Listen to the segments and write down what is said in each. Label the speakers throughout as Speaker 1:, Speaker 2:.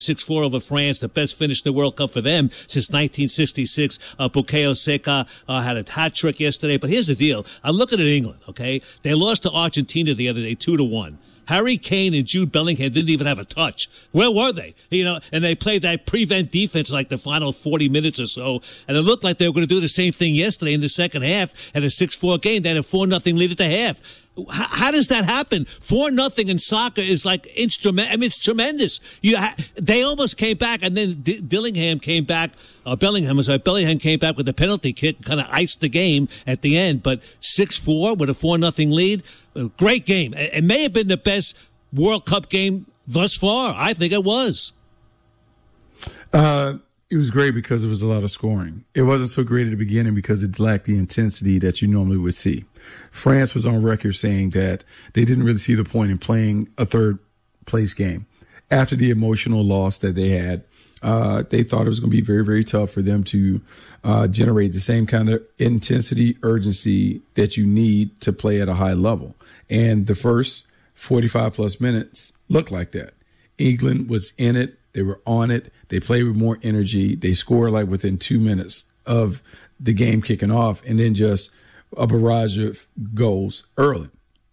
Speaker 1: 6-4 over France, the best finish in the World Cup for them since 1966. Bukayo Saka had a hat trick yesterday. But here's the deal. I'm looking at England, okay? They lost to Argentina the other day, 2-1. Harry Kane and Jude Bellingham didn't even have a touch. Where were they? And they played that prevent defense like the final 40 minutes or so. And it looked like they were going to do the same thing yesterday in the second half at a 6-4 game. They had a 4-0 lead at the half. How does that happen? 4-0 in soccer is like instrument. I mean, it's tremendous. They almost came back, and then Bellingham came back with a penalty kick, kind of iced the game at the end. But 6-4 with a 4-0 lead, great game. It may have been the best World Cup game thus far. I think it was.
Speaker 2: It was great because it was a lot of scoring. It wasn't so great at the beginning because it lacked the intensity that you normally would see. France was on record saying that they didn't really see the point in playing a third place game. After the emotional loss that they had, they thought it was going to be very, very tough for them to generate the same kind of intensity, urgency that you need to play at a high level. And the first 45 plus minutes looked like that. England was in it. They were on it. They played with more energy. They scored like within 2 minutes of the game kicking off, and then just a barrage of goals early.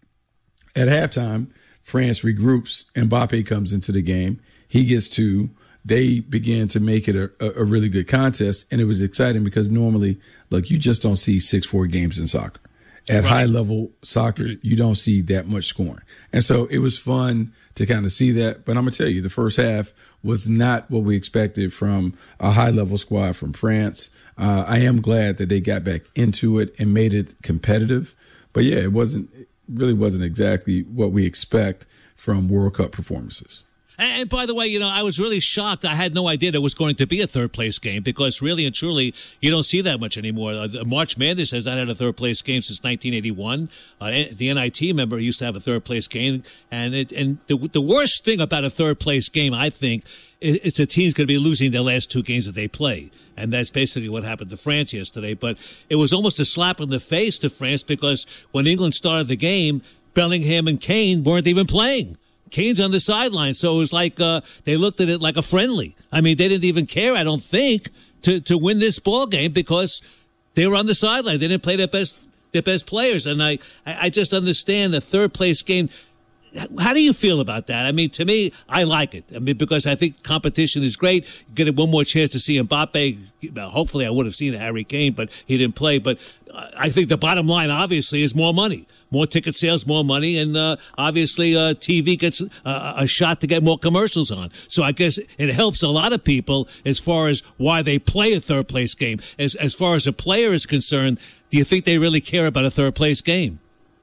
Speaker 2: At halftime, France regroups. Mbappe comes into the game. He gets two. They began to make it a really good contest, and it was exciting because normally, look, you just don't see 6-4 games in soccer. At high-level soccer, you don't see that much scoring. And so it was fun to kind of see that. But I'm going to tell you, the first half was not what we expected from a high-level squad from France. I am glad that they got back into it and made it competitive. But, yeah, it really wasn't exactly what we expect from World Cup performances.
Speaker 1: And by the way, I was really shocked. I had no idea there was going to be a third-place game because really and truly, you don't see that much anymore. March Madness has not had a third-place game since 1981. The NIT member used to have a third-place game. And the worst thing about a third-place game, I think, it's a team's going to be losing their last two games that they play. And that's basically what happened to France yesterday. But it was almost a slap in the face to France because when England started the game, Bellingham and Kane weren't even playing. Kane's on the sideline, so it was like they looked at it like a friendly. I mean, they didn't even care, I don't think, to win this ball game because they were on the sideline. They didn't play their best players, and I just understand the third place game. How do you feel about that? I mean, to me, I like it. I mean, because I think competition is great. You get one more chance to see Mbappe. Hopefully, I would have seen Harry Kane, but he didn't play. But I think the bottom line, obviously, is more money. More ticket sales, more money, and obviously TV gets a shot to get more commercials on. So I guess it helps a lot of people as far as why they play a third-place game. As far as a player is concerned, do you think they really care about a third-place game?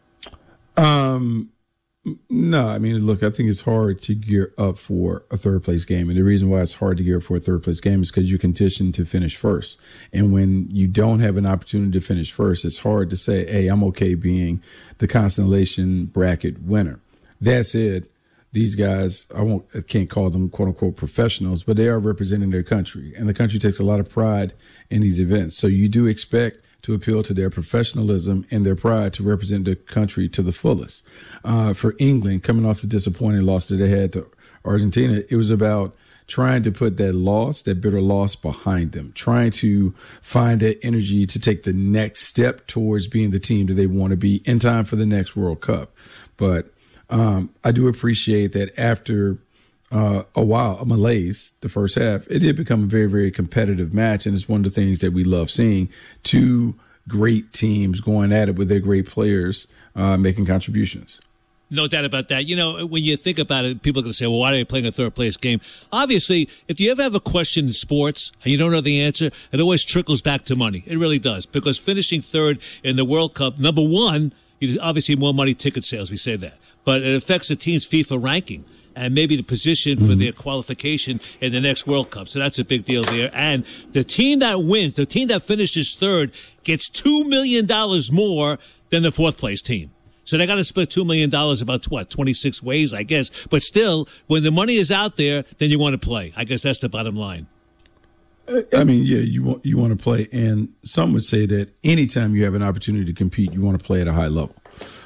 Speaker 2: No, I mean, look, I think it's hard to gear up for a third place game. And the reason why it's hard to gear up for a third place game is because you're conditioned to finish first. And when you don't have an opportunity to finish first, it's hard to say, hey, I'm okay being the consolation bracket winner. That said, these guys, I can't call them quote unquote professionals, but they are representing their country. And the country takes a lot of pride in these events. So you do expect to appeal to their professionalism and their pride to represent their country to the fullest. For England, coming off the disappointing loss that they had to Argentina, it was about trying to put that bitter loss behind them, trying to find that energy to take the next step towards being the team that they want to be in time for the next World Cup. But I do appreciate that after a malaise, the first half, it did become a very, very competitive match. And it's one of the things that we love seeing, two great teams going at it with their great players making contributions.
Speaker 1: No doubt about that. When you think about it, people are going to say, well, why are they playing a third-place game? Obviously, if you ever have a question in sports and you don't know the answer, it always trickles back to money. It really does. Because finishing third in the World Cup, number one, obviously more money ticket sales, we say that. But it affects the team's FIFA ranking and maybe the position for their qualification in the next World Cup. So that's a big deal there. And the team that wins, the team that finishes third, gets $2 million more than the fourth-place team. So they got to split $2 million about, 26 ways, I guess. But still, when the money is out there, then you want to play. I guess that's the bottom line.
Speaker 2: I mean, yeah, you want to play. And some would say that anytime you have an opportunity to compete, you want to play at a high level.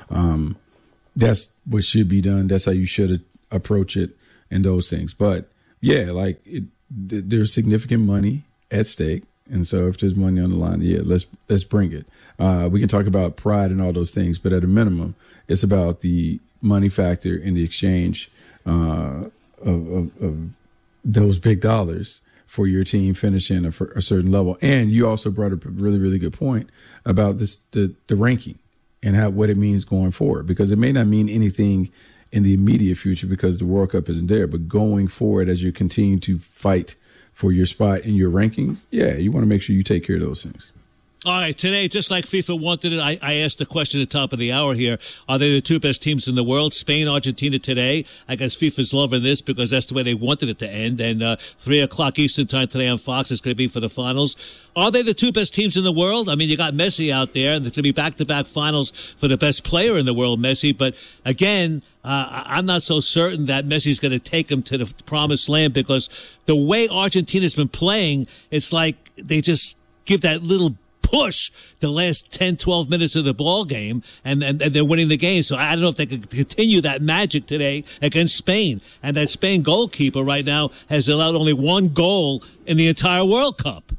Speaker 2: That's what should be done. That's how you should approach it and those things. But yeah, like there's significant money at stake. And so if there's money on the line, yeah, let's bring it. We can talk about pride and all those things, but at a minimum, it's about the money factor and the exchange of those big dollars for your team finishing a certain level. And you also brought up a really, really good point about the ranking and what it means going forward, because it may not mean anything in the immediate future because the World Cup isn't there, but going forward as you continue to fight for your spot in your rankings, yeah, you want to make sure you take care of those things.
Speaker 1: All right, today, just like FIFA wanted it, I asked the question at the top of the hour here. Are they the two best teams in the world? Spain, Argentina today. I guess FIFA's loving this because that's the way they wanted it to end. And 3 o'clock Eastern time today on Fox is going to be for the finals. Are they the two best teams in the world? I mean, you got Messi out there, and there's going to be back-to-back finals for the best player in the world, Messi. But again, I'm not so certain that Messi's going to take him to the promised land because the way Argentina's been playing, it's like they just give that little push the last 10, 12 minutes of the ball game, and they're winning the game. So I don't know if they can continue that magic today against Spain. And that Spain goalkeeper right now has allowed only one goal in the entire World Cup.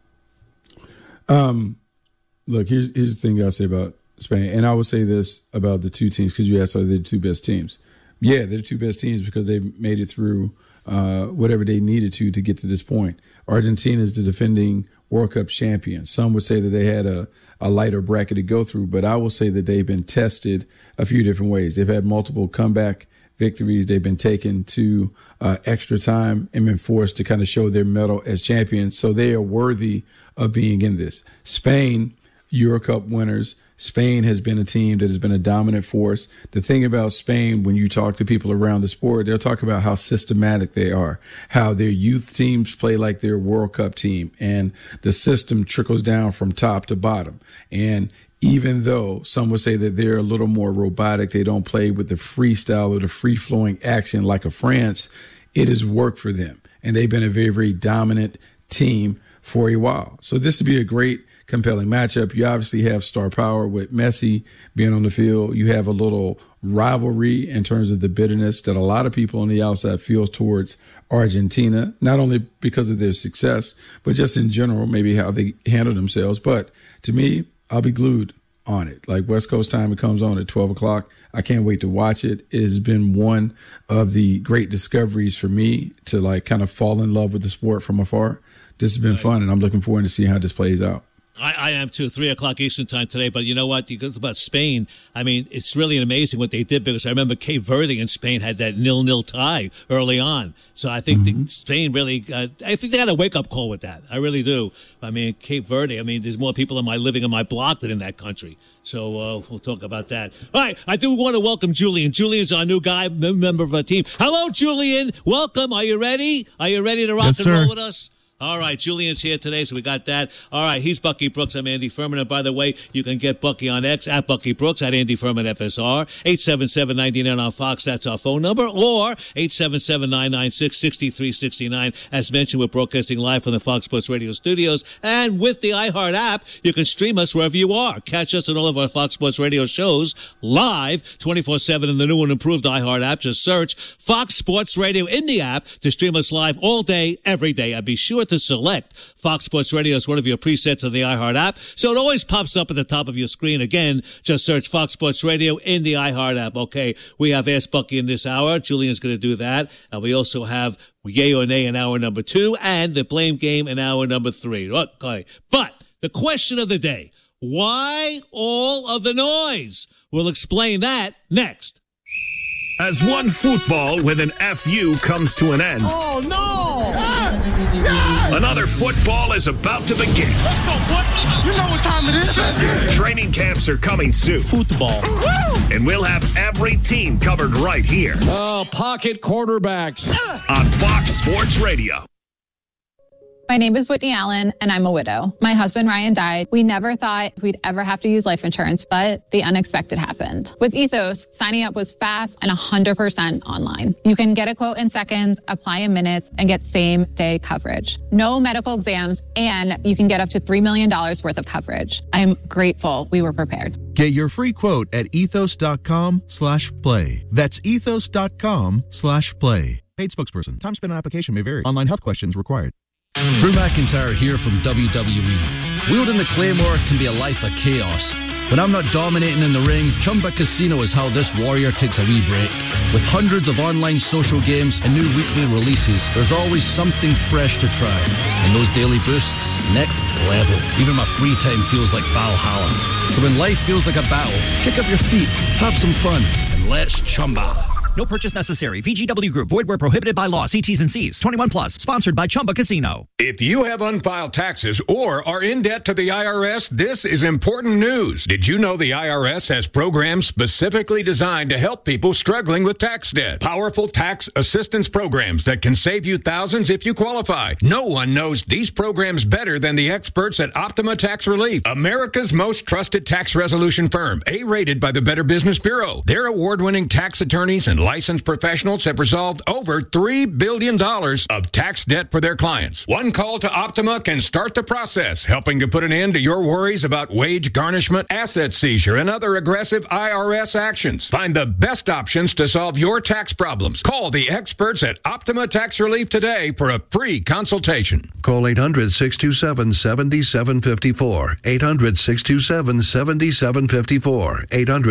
Speaker 2: Look, here's the thing I'll say about Spain, and I will say this about the two teams because you asked are they the two best teams. Yeah, they're the two best teams because they made it through whatever they needed to get to this point. Argentina is the defending World Cup champion. Some would say that they had a lighter bracket to go through, but I will say that they've been tested a few different ways. They've had multiple comeback victories. They've been taken to extra time and been forced to kind of show their mettle as champions. So they are worthy of being in this. Spain, Euro Cup winners. Spain has been a team that has been a dominant force. The thing about Spain, when you talk to people around the sport, they'll talk about how systematic they are, how their youth teams play like their World Cup team, and the system trickles down from top to bottom. And even though some would say that they're a little more robotic, they don't play with the freestyle or the free-flowing action like a France, it has worked for them. And they've been a very, very dominant team for a while. So this would be a great compelling matchup. You obviously have star power with Messi being on the field. You have a little rivalry in terms of the bitterness that a lot of people on the outside feel towards Argentina, not only because of their success, but just in general, maybe how they handle themselves. But to me, I'll be glued on it. Like West Coast time, it comes on at 12 o'clock. I can't wait to watch it. It has been one of the great discoveries for me to like kind of fall in love with the sport from afar. This has been fun, and I'm looking forward to see how this plays out.
Speaker 1: I am too. 3 o'clock Eastern time today. But you know what? You go about Spain. I mean, it's really amazing what they did because I remember Cape Verde and Spain had that 0-0 tie early on. So I think Spain really, I think they had a wake up call with that. I really do. I mean, Cape Verde. I mean, there's more people living in my block than in that country. So we'll talk about that. All right. I do want to welcome Julian. Julian's our new guy, member of our team. Hello, Julian. Welcome. Are you ready? Are you ready to rock and roll with us? All right, Julian's here today, so we got that. All right, he's Bucky Brooks. I'm Andy Furman. And by the way, you can get Bucky on X at Bucky Brooks, at Andy Furman FSR, 877-99 on Fox. That's our phone number, or 877-996-6369. As mentioned, we're broadcasting live from the Fox Sports Radio studios. And with the iHeart app, you can stream us wherever you are. Catch us on all of our Fox Sports Radio shows live 24/7 in the new and improved iHeart app. Just search Fox Sports Radio in the app to stream us live all day, every day. I'd be sure to select Fox Sports Radio as one of your presets on the iHeart app, so it always pops up at the top of your screen. Again, just search Fox Sports Radio in the iHeart app. Okay, we have Ask Bucky in this hour. Julian's going to do that. And we also have Yay or Nay in hour number 2 and the Blame Game in hour number 3. Okay, but the question of the day, why all of the noise? We'll explain that next.
Speaker 3: As one football with an FU comes to an end.
Speaker 4: Oh, no!
Speaker 3: Another football is about to begin.
Speaker 4: Let's go, boy! You know what time it is.
Speaker 3: Training camps are coming soon.
Speaker 1: Football.
Speaker 3: And we'll have every team covered right here.
Speaker 5: Oh, pocket quarterbacks.
Speaker 3: On Fox Sports Radio.
Speaker 6: My name is Whitney Allen, and I'm a widow. My husband, Ryan, died. We never thought we'd ever have to use life insurance, but the unexpected happened. With Ethos, signing up was fast and 100% online. You can get a quote in seconds, apply in minutes, and get same-day coverage. No medical exams, and you can get up to $3 million worth of coverage. I'm grateful we were prepared.
Speaker 7: Get your free quote at ethos.com/play. That's ethos.com/play. Paid spokesperson. Time spent on application may vary. Online health questions required.
Speaker 8: Drew McIntyre here from WWE. Wielding the Claymore can be a life of chaos. When I'm not dominating in the ring, Chumba Casino is how this warrior takes a wee break. With hundreds of online social games and new weekly releases, there's always something fresh to try. And those daily boosts, next level. Even my free time feels like Valhalla. So when life feels like a battle, kick up your feet, have some fun, and let's Chumba.
Speaker 9: No purchase necessary. VGW Group. Void where prohibited by law. See T's and C's. 21 plus. Sponsored by Chumba Casino.
Speaker 10: If you have unfiled taxes or are in debt to the IRS, this is important news. Did you know the IRS has programs specifically designed to help people struggling with tax debt? Powerful tax assistance programs that can save you thousands if you qualify. No one knows these programs better than the experts at Optima Tax Relief, America's most trusted tax resolution firm, A-rated by the Better Business Bureau. Their award-winning tax attorneys and licensed professionals have resolved over $3 billion of tax debt for their clients. One call to Optima can start the process, helping to put an end to your worries about wage garnishment, asset seizure, and other aggressive IRS actions. Find the best options to solve your tax problems. Call the experts at Optima Tax Relief today for a free consultation.
Speaker 11: Call 800-627-7754. 800-627-7754.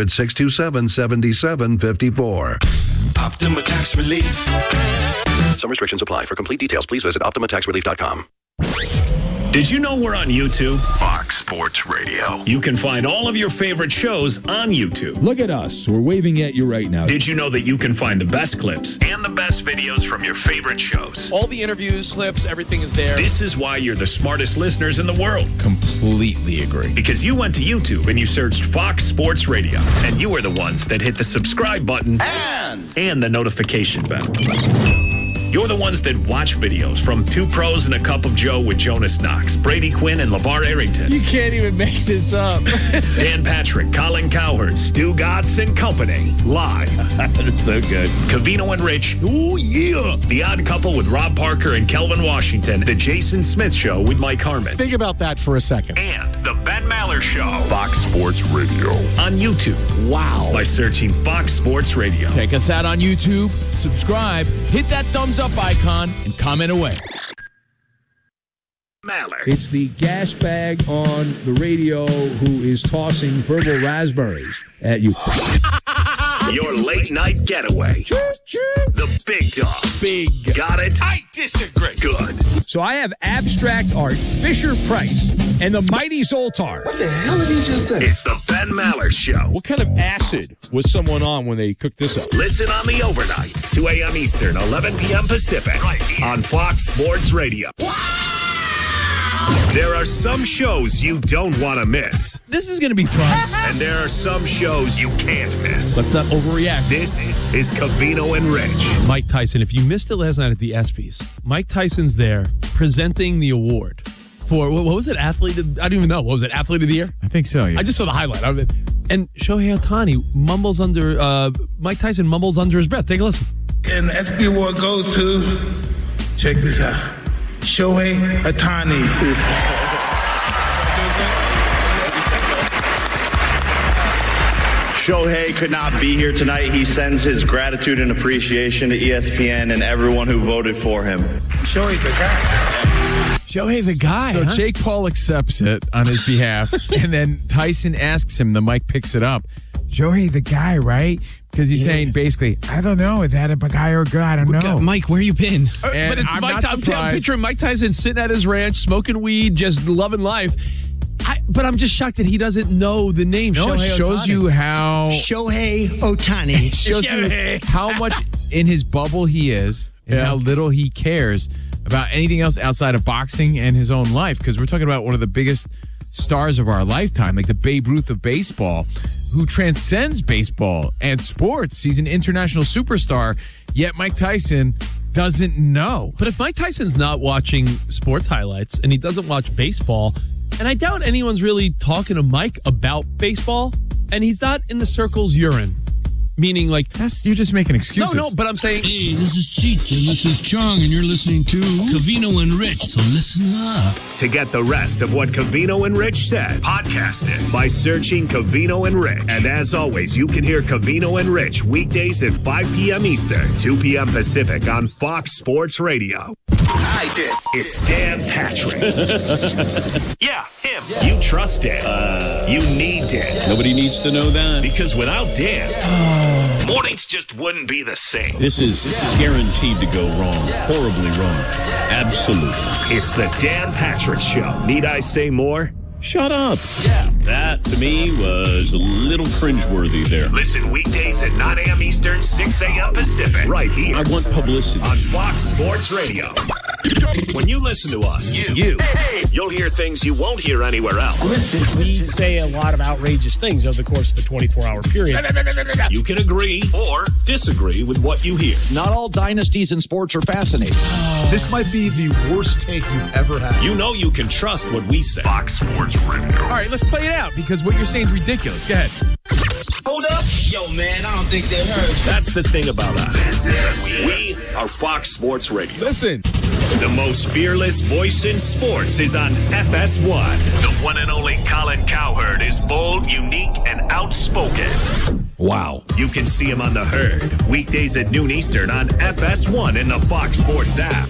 Speaker 11: 800-627-7754.
Speaker 12: Optima Tax Relief.
Speaker 13: Some restrictions apply. For complete details, please visit OptimaTaxRelief.com.
Speaker 3: Did you know we're on YouTube? Fox Sports Radio. You can find all of your favorite shows on YouTube.
Speaker 14: Look at us. We're waving at you right now.
Speaker 3: Did you know that you can find the best clips and the best videos from your favorite shows?
Speaker 15: All the interviews, clips, everything is there.
Speaker 3: This is why you're the smartest listeners in the world.
Speaker 14: Completely agree.
Speaker 3: Because you went to YouTube and you searched Fox Sports Radio. And you are the ones that hit the subscribe button and the notification bell. You're the ones that watch videos from Two Pros and a Cup of Joe with Jonas Knox, Brady Quinn, and LeVar Arrington.
Speaker 15: You can't even make this up.
Speaker 3: Dan Patrick, Colin Cowherd, Stu Gatz and Company. Live.
Speaker 15: That's so good.
Speaker 3: Covino and Rich.
Speaker 14: Oh, yeah.
Speaker 3: The Odd Couple with Rob Parker and Kelvin Washington. The Jason Smith Show with Mike Harmon.
Speaker 16: Think about that for a second.
Speaker 3: And The Ben Maller Show.
Speaker 17: Fox Sports Radio.
Speaker 3: On YouTube.
Speaker 15: Wow.
Speaker 3: By searching Fox Sports Radio.
Speaker 14: Check us out on YouTube. Subscribe. Hit that thumbs up icon and comment away.
Speaker 3: Maller.
Speaker 18: It's the gas bag on the radio who is tossing verbal raspberries at you.
Speaker 3: Your late night getaway. The Big Dog.
Speaker 14: Big.
Speaker 3: Got it?
Speaker 4: I disagree.
Speaker 3: Good.
Speaker 18: So I have abstract art, Fisher-Price, and the Mighty Zoltar.
Speaker 16: What the hell did he just say?
Speaker 3: It's the Ben Maller Show.
Speaker 18: What kind of acid was someone on when they cooked this up?
Speaker 3: Listen on the overnights, 2 a.m. Eastern, 11 p.m. Pacific, right here on Fox Sports Radio. There are some shows you don't want to miss.
Speaker 14: This is going to be fun.
Speaker 3: And there are some shows you can't miss.
Speaker 14: Let's not overreact.
Speaker 3: This is Covino and Rich.
Speaker 19: Mike Tyson, if you missed it last night at the ESPYs, Mike Tyson's there presenting the award for, what was it, Athlete of, I don't even know. What was it, Athlete of the Year?
Speaker 14: I think so, yeah.
Speaker 19: I just saw the highlight of it. And Shohei Ohtani mumbles under, Mike Tyson mumbles under his breath. Take a listen.
Speaker 20: And the ESPY award goes to, check this out, Shohei Ohtani.
Speaker 21: Shohei could not be here tonight. He sends his gratitude and appreciation to ESPN and everyone who voted for him.
Speaker 20: Shohei the guy.
Speaker 14: Shohei the guy.
Speaker 19: So
Speaker 14: Jake Paul accepts it on his behalf, and then Tyson asks him, the mic picks it up, Shohei the guy, right? Because he's saying basically, I don't know, is that a guy or a girl? I don't know.
Speaker 19: Mike, where you been? But it's
Speaker 14: I'm
Speaker 19: Mike.
Speaker 14: not
Speaker 19: I'm picturing Mike Tyson sitting at his ranch, smoking weed, just loving life. But I'm just shocked that he doesn't know the name.
Speaker 14: No, it shows you how
Speaker 22: Shohei Ohtani.
Speaker 14: It shows you how much in his bubble he is and how little he cares about anything else outside of boxing and his own life. Because we're talking about one of the biggest stars of our lifetime, like the Babe Ruth of baseball, who transcends baseball and sports. He's an international superstar, yet Mike Tyson doesn't know.
Speaker 19: But if Mike Tyson's not watching sports highlights and he doesn't watch baseball, and I doubt anyone's really talking to Mike about baseball, and he's not in the circles you're in, Meaning, like,
Speaker 14: you're just making excuses.
Speaker 19: No, but I'm saying,
Speaker 2: hey, this is Cheech and this is Chong, and you're listening to Covino and Rich. So listen up.
Speaker 3: To get the rest of what Covino and Rich said, podcast it by searching Covino and Rich. And as always, you can hear Covino and Rich weekdays at 5 p.m. Eastern, 2 p.m. Pacific on Fox Sports Radio. I did. It's Dan Patrick. Yeah, him. Yeah. You trust Dan. You need Dan.
Speaker 17: Nobody needs to know that.
Speaker 3: Because without Dan, mornings just wouldn't be the same.
Speaker 17: This is guaranteed to go wrong. Horribly wrong. Absolutely.
Speaker 3: It's the Dan Patrick Show. Need I say more?
Speaker 17: Shut up. Yeah. That, to me, was a little cringeworthy there.
Speaker 3: Listen weekdays at 9 a.m. Eastern, 6 a.m. Pacific. Right here.
Speaker 17: I want publicity.
Speaker 3: On Fox Sports Radio. When you listen to us, you'll hear things you won't hear anywhere else.
Speaker 23: Listen. We say a lot of outrageous things over the course of a 24-hour period.
Speaker 3: You can agree or disagree with what you hear.
Speaker 9: Not all dynasties in sports are fascinating.
Speaker 16: This might be the worst take you've ever had.
Speaker 3: You know you can trust what we say. Fox Sports Radio.
Speaker 14: All right, let's play it out because what you're saying is ridiculous. Go ahead.
Speaker 12: Hold up. Yo, man, I don't think that hurts.
Speaker 3: That's the thing about us. We are Fox Sports Radio.
Speaker 16: Listen.
Speaker 3: The most fearless voice in sports is on FS1. The one and only Colin Cowherd is bold, unique, and outspoken.
Speaker 17: Wow.
Speaker 3: You can see him on The Herd, weekdays at noon Eastern on FS1 in the Fox Sports app.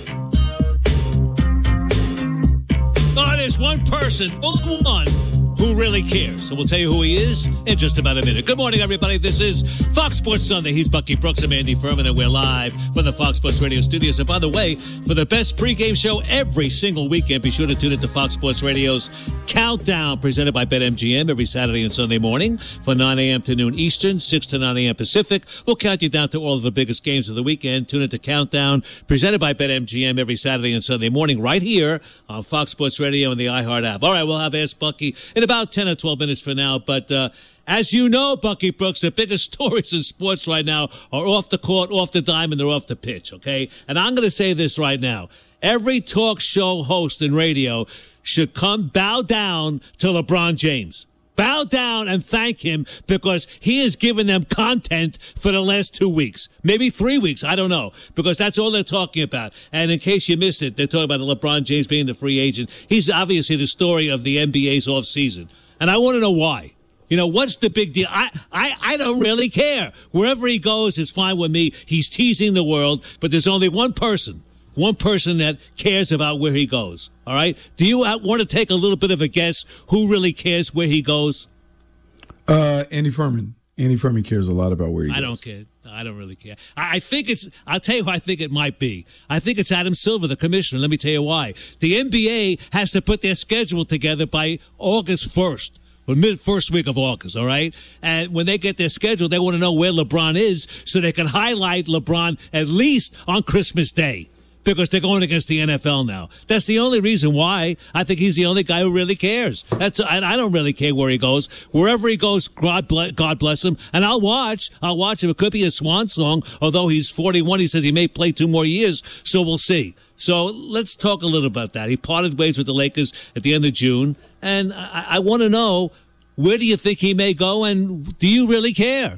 Speaker 1: Oh, there's one person, only one, who really cares. And we'll tell you who he is in just about a minute. Good morning, everybody. This is Fox Sports Sunday. He's Bucky Brooks. I'm Andy Furman, and we're live from the Fox Sports Radio studios. And by the way, for the best pregame show every single weekend, be sure to tune into Fox Sports Radio's Countdown, presented by BetMGM every Saturday and Sunday morning from 9 a.m. to noon Eastern, 6 to 9 a.m. Pacific. We'll count you down to all of the biggest games of the weekend. Tune into Countdown, presented by BetMGM every Saturday and Sunday morning right here on Fox Sports Radio and the iHeart app. All right, we'll have Ask Bucky in about 10 or 12 minutes from now. But as you know, Bucky Brooks, the biggest stories in sports right now are off the court, off the dime, and they're off the pitch, okay? And I'm going to say this right now. Every talk show host in radio should bow down to LeBron James. Bow down and thank him because he has given them content for the last 2 weeks, maybe 3 weeks. I don't know, because that's all they're talking about. And in case you missed it, they're talking about LeBron James being the free agent. He's obviously the story of the NBA's offseason. And I want to know why. You know, what's the big deal? I don't really care. Wherever he goes is fine with me. He's teasing the world, but there's only one person that cares about where he goes. All right? Do you want to take a little bit of a guess who really cares where he goes?
Speaker 24: Andy Furman. Andy Furman cares a lot about where he goes.
Speaker 1: I don't care. I don't really care. I think I'll tell you who I think it might be. I think it's Adam Silver, the commissioner. Let me tell you why. The NBA has to put their schedule together by August 1st. Or first week of August, all right? And when they get their schedule, they want to know where LeBron is so they can highlight LeBron at least on Christmas Day because they're going against the NFL now. That's the only reason why I think he's the only guy who really cares. I don't really care where he goes. Wherever he goes, God bless him. And I'll watch him. It could be a swan song, although he's 41. He says he may play 2 more years, so we'll see. So let's talk a little about that. He parted ways with the Lakers at the end of June. And I want to know, where do you think he may go, and do you really care?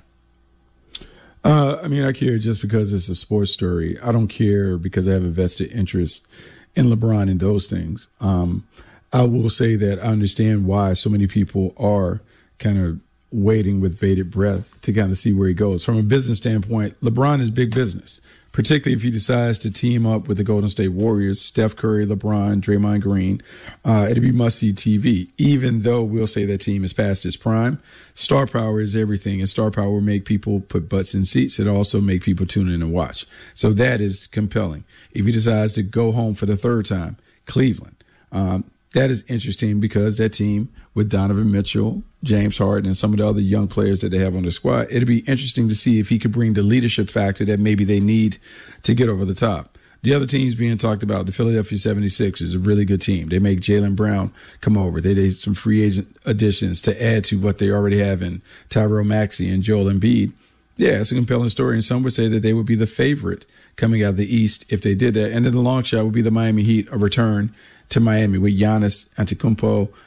Speaker 24: I care just because it's a sports story. I don't care because I have a vested interest in LeBron and those things. I will say that I understand why so many people are kind of waiting with bated breath to kind of see where he goes. From a business standpoint, LeBron is big business, particularly if he decides to team up with the Golden State Warriors, Steph Curry, LeBron, Draymond Green. It'll be must-see TV, even though we'll say that team is past its prime. Star power is everything, and star power will make people put butts in seats. It also make people tune in and watch. So that is compelling. If he decides to go home for the third time, Cleveland, that is interesting because that team with Donovan Mitchell, James Harden, and some of the other young players that they have on the squad, it'll be interesting to see if he could bring the leadership factor that maybe they need to get over the top. The other teams being talked about, the Philadelphia 76ers is a really good team. They make Jaylen Brown come over. They did some free agent additions to add to what they already have in Tyrell Maxey and Joel Embiid. Yeah, it's a compelling story, and some would say that they would be the favorite coming out of the East if they did that. And then the long shot would be the Miami Heat, a return to Miami with Giannis Antetokounmpo,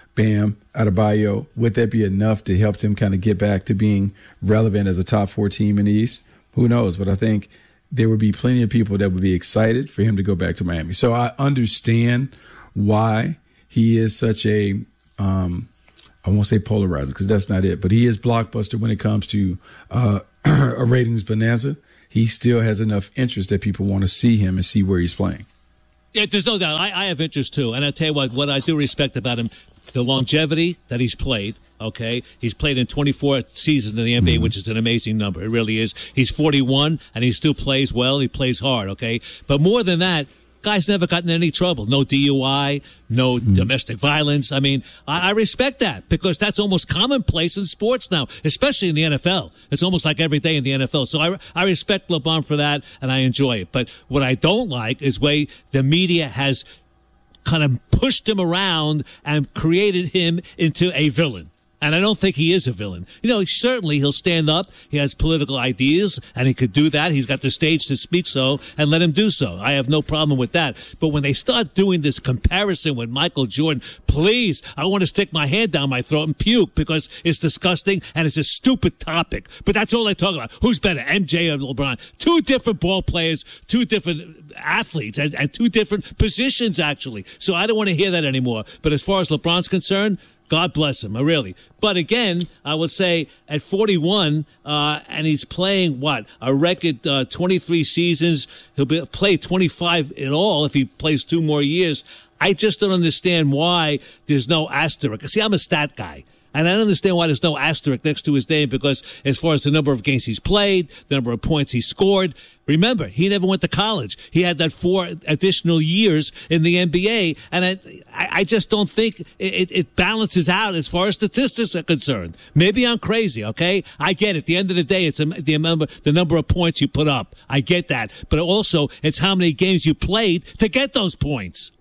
Speaker 24: Bam Adebayo, would that be enough to help him kind of get back to being relevant as a top 4 team in the East? Who knows? But I think there would be plenty of people that would be excited for him to go back to Miami. So I understand why he is such a, I won't say polarizer because that's not it, but he is blockbuster when it comes to a ratings bonanza. He still has enough interest that people want to see him and see where he's playing.
Speaker 1: Yeah, there's no doubt. I have interest, too. And I'll tell you what I do respect about him, the longevity that he's played, okay? He's played in 24 seasons in the NBA, which is an amazing number. It really is. He's 41, and he still plays well. He plays hard, okay? But more than that, guy's never gotten in any trouble. No DUI, no domestic violence. I mean, I respect that because that's almost commonplace in sports now, especially in the NFL. It's almost like every day in the NFL. So I respect LeBron for that, and I enjoy it. But what I don't like is way the media has kind of pushed him around and created him into a villain. And I don't think he is a villain. You know, certainly he'll stand up. He has political ideas, and he could do that. He's got the stage to speak so, and let him do so. I have no problem with that. But when they start doing this comparison with Michael Jordan, please, I want to stick my hand down my throat and puke because it's disgusting and it's a stupid topic. But that's all they talk about. Who's better, MJ or LeBron? 2 different ball players, 2 different athletes, and 2 different positions, actually. So I don't want to hear that anymore. But as far as LeBron's concerned, God bless him, really. But again, I would say at 41, and he's playing, a record 23 seasons. He'll play 25 in all if he plays 2 more years. I just don't understand why there's no asterisk. See, I'm a stat guy. And I don't understand why there's no asterisk next to his name because as far as the number of games he's played, the number of points he scored, remember, he never went to college. He had that 4 additional years in the NBA, and I just don't think it balances out as far as statistics are concerned. Maybe I'm crazy, okay? I get it. At the end of the day, it's the number of points you put up. I get that. But also, it's how many games you played to get those points.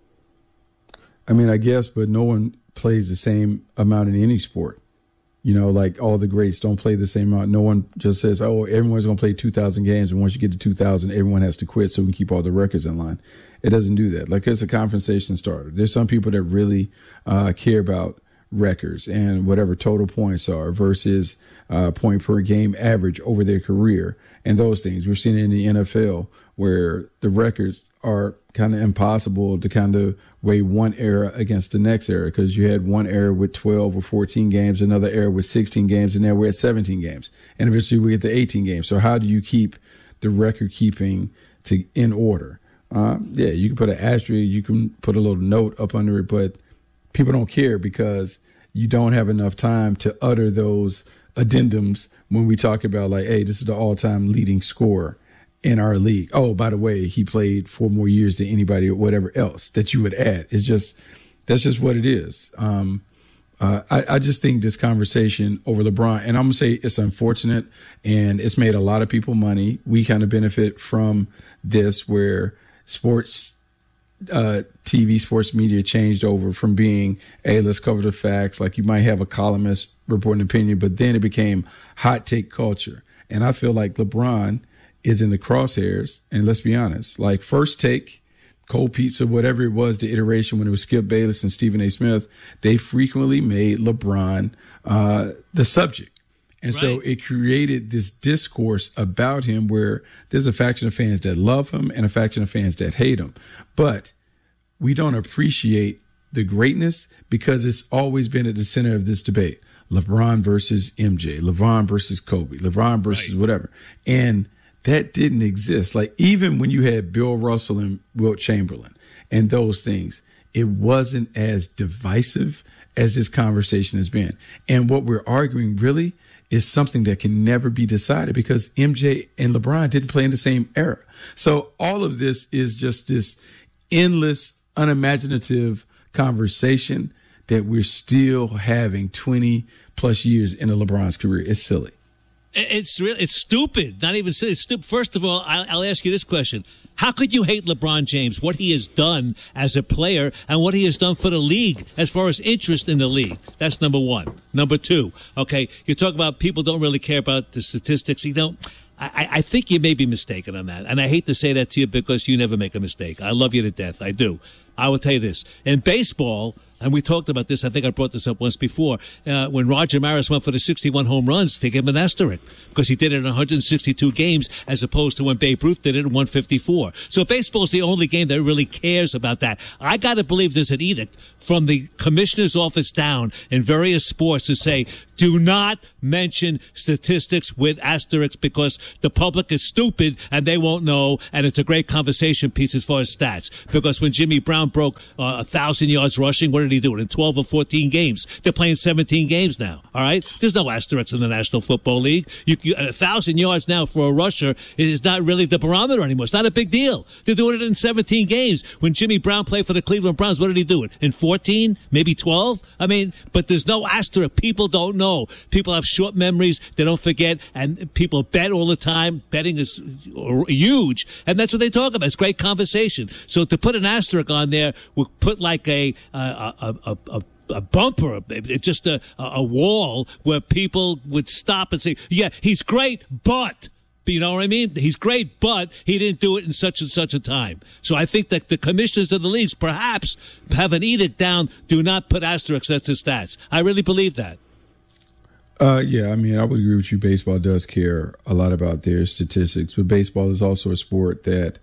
Speaker 24: I mean, I guess, but no one plays the same amount in any sport. You know, like all the greats don't play the same amount. No one just says, oh, everyone's going to play 2,000 games. And once you get to 2,000, everyone has to quit so we can keep all the records in line. It doesn't do that. Like, it's a conversation starter. There's some people that really care about records and whatever total points are versus point per game average over their career and those things. We're seeing it in the NFL where the records are kind of impossible to kind of weigh one era against the next era because you had one era with 12 or 14 games, another era with 16 games, and now we're at 17 games. And eventually we get to 18 games. So how do you keep the record keeping in order? Yeah, you can put an asterisk, you can put a little note up under it, but people don't care because you don't have enough time to utter those addendums when we talk about like, hey, this is the all-time leading scorer in our league. Oh, by the way, he played 4 more years than anybody or whatever else that you would add. That's just what it is. I just think this conversation over LeBron, and I'm going to say it's unfortunate and it's made a lot of people money. We kind of benefit from this where sports TV, sports media changed over from being, hey, let's cover the facts. Like you might have a columnist reporting opinion, but then it became hot take culture. And I feel like LeBron is in the crosshairs. And let's be honest, like First Take, Cold Pizza, whatever it was, the iteration when it was Skip Bayless and Stephen A. Smith, they frequently made LeBron the subject. And right. So it created this discourse about him where there's a faction of fans that love him and a faction of fans that hate him. But we don't appreciate the greatness because it's always been at the center of this debate. LeBron versus MJ, LeBron versus Kobe, LeBron versus whatever. And that didn't exist. Like even when you had Bill Russell and Wilt Chamberlain and those things, it wasn't as divisive as this conversation has been. And what we're arguing really is something that can never be decided because MJ and LeBron didn't play in the same era. So all of this is just this endless, unimaginative conversation that we're still having 20 plus years into LeBron's career. It's silly.
Speaker 1: It's stupid. Not even silly. It's stupid. First of all, I'll ask you this question. How could you hate LeBron James, what he has done as a player and what he has done for the league as far as interest in the league? That's number one. Number two, okay, you talk about people don't really care about the statistics. You know, I think you may be mistaken on that. And I hate to say that to you because you never make a mistake. I love you to death. I do. I will tell you this. In baseball, and we talked about this, I think I brought this up once before, when Roger Maris went for the 61 home runs, they gave him an asterisk because he did it in 162 games as opposed to when Babe Ruth did it in 154. So baseball's the only game that really cares about that. I got to believe there's an edict from the commissioner's office down in various sports to say, do not mention statistics with asterisks because the public is stupid and they won't know, and it's a great conversation piece as far as stats. Because when Jimmy Brown broke 1,000 yards rushing, what did he do? In 12 or 14 games. They're playing 17 games now, all right? There's no asterisks in the National Football League. 1,000 yards now for a rusher is not really the barometer anymore. It's not a big deal. They're doing it in 17 games. When Jimmy Brown played for the Cleveland Browns, what did he do it? In 14? Maybe 12? I mean, but there's no asterisk. People don't know. People have short memories. They don't forget. And people bet all the time. Betting is huge. And that's what they talk about. It's great conversation. So to put an asterisk on there would put like a bumper, it's just a wall where people would stop and say, yeah, he's great, but... You know what I mean? He's great, but he didn't do it in such and such a time. So I think that the commissioners of the leagues perhaps have an edict down, do not put asterisks as to stats. I really believe that.
Speaker 24: Yeah, I mean, I would agree with you. Baseball does care a lot about their statistics, but baseball is also a sport that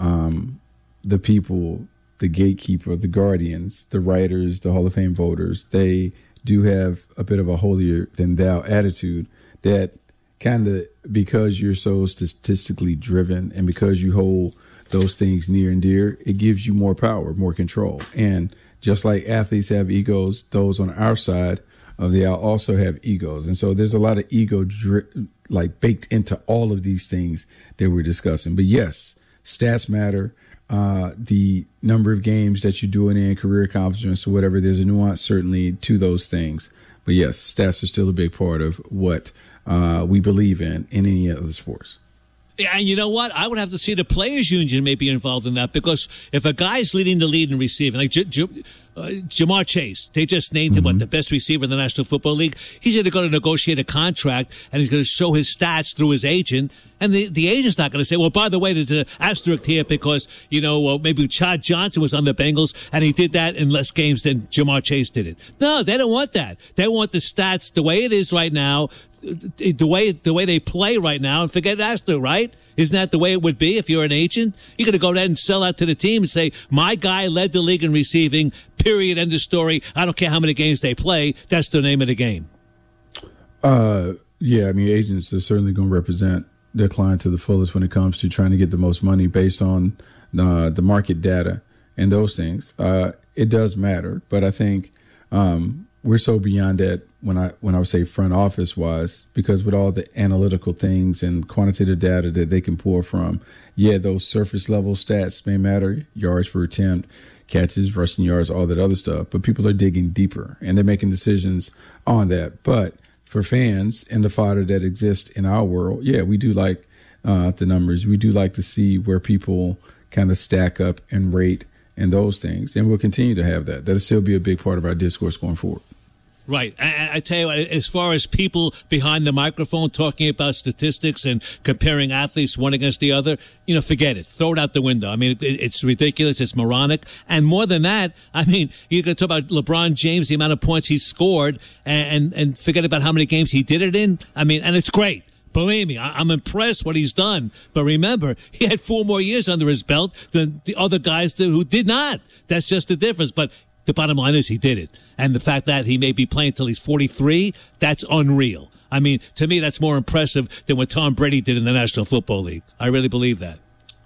Speaker 24: the people, the gatekeeper, the guardians, the writers, the Hall of Fame voters, they do have a bit of a holier-than-thou attitude that kind of, because you're so statistically driven and because you hold those things near and dear, it gives you more power, more control. And just like athletes have egos, those on our side of the aisle also have egos. And so there's a lot of ego baked into all of these things that we're discussing. But yes, stats matter. The number of games that you're doing in, career accomplishments or whatever, there's a nuance certainly to those things. But yes, stats are still a big part of what we believe in any other sports.
Speaker 1: Yeah, and you know what? I would have to see the Players Union may be involved in that, because if a guy's leading the lead in receiving, like Jamar Chase, they just named him the best receiver in the National Football League. He's either going to negotiate a contract and he's going to show his stats through his agent, and the agent's not going to say, well, by the way, there's an asterisk here because, maybe Chad Johnson was on the Bengals and he did that in less games than Jamar Chase did it. No, they don't want that. They want the stats the way it is right now, the way they play right now, and forget asterisk, right? Isn't that the way it would be if you're an agent? You're going to go there and sell out to the team and say, my guy led the league in receiving, period, end of story. I don't care how many games they play. That's the name of the game.
Speaker 24: Yeah, I mean, agents are certainly going to represent their client to the fullest when it comes to trying to get the most money based on the market data and those things. It does matter, but I think we're so beyond that when I would say front office wise, because with all the analytical things and quantitative data that they can pull from, yeah, those surface level stats may matter, yards per attempt, catches, rushing yards, all that other stuff. But people are digging deeper and they're making decisions on that. But for fans and the fodder that exists in our world, yeah, we do like the numbers. We do like to see where people kind of stack up and rate and those things. And we'll continue to have that. That'll still be a big part of our discourse going forward.
Speaker 1: Right. I tell you, as far as people behind the microphone talking about statistics and comparing athletes one against the other, forget it. Throw it out the window. I mean, it's ridiculous. It's moronic. And more than that, I mean, you can talk about LeBron James, the amount of points he scored, and forget about how many games he did it in. I mean, and it's great. Believe me, I'm impressed what he's done. But remember, he had 4 more years under his belt than the other guys who did not. That's just the difference. But the bottom line is he did it. And the fact that he may be playing till he's 43, that's unreal. I mean, to me, that's more impressive than what Tom Brady did in the National Football League. I really believe that.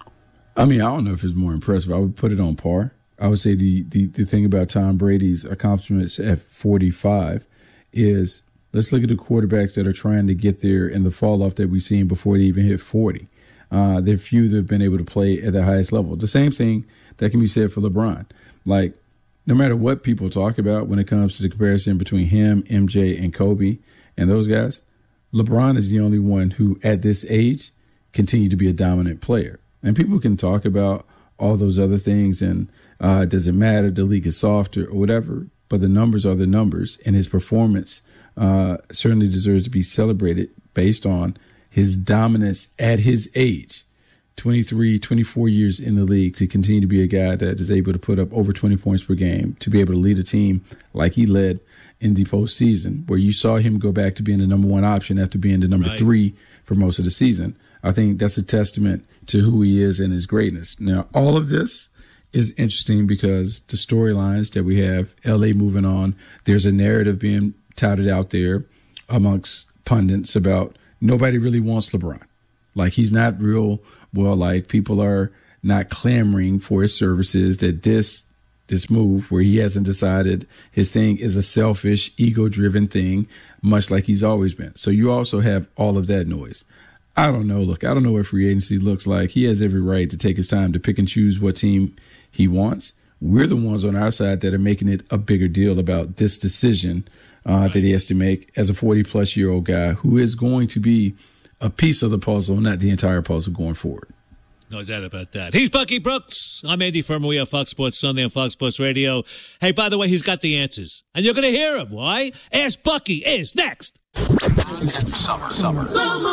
Speaker 24: I mean, I don't know if it's more impressive. I would put it on par. I would say the thing about Tom Brady's accomplishments at 45 is, let's look at the quarterbacks that are trying to get there in the fall off that we've seen before they even hit 40. There are few that have been able to play at the highest level. The same thing that can be said for LeBron. Like, no matter what people talk about when it comes to the comparison between him, MJ, and Kobe and those guys, LeBron is the only one who, at this age, continued to be a dominant player. And people can talk about all those other things and does it matter, the league is softer or whatever, but the numbers are the numbers, and his performance certainly deserves to be celebrated based on his dominance at his age 23, 24 years in the league to continue to be a guy that is able to put up over 20 points per game, to be able to lead a team like he led in the postseason, where you saw him go back to being the number one option after being the number 3 for most of the season. I think that's a testament to who he is and his greatness. Now, all of this is interesting because the storylines that we have, LA moving on, there's a narrative being touted out there amongst pundits about nobody really wants LeBron. Like, he's not real well, like, people are not clamoring for his services, that this move where he hasn't decided his thing is a selfish, ego-driven thing, much like he's always been. So you also have all of that noise. I don't know. Look, I don't know what free agency looks like. He has every right to take his time to pick and choose what team he wants. We're the ones on our side that are making it a bigger deal about this decision that he has to make as a 40-plus-year-old guy who is going to be a piece of the puzzle, not the entire puzzle going forward.
Speaker 1: No doubt about that. He's Bucky Brooks. I'm Andy Furman. We have Fox Sports Sunday on Fox Sports Radio. Hey, by the way, he's got the answers. And you're going to hear him. Why? Ask Bucky is next.
Speaker 5: Summer of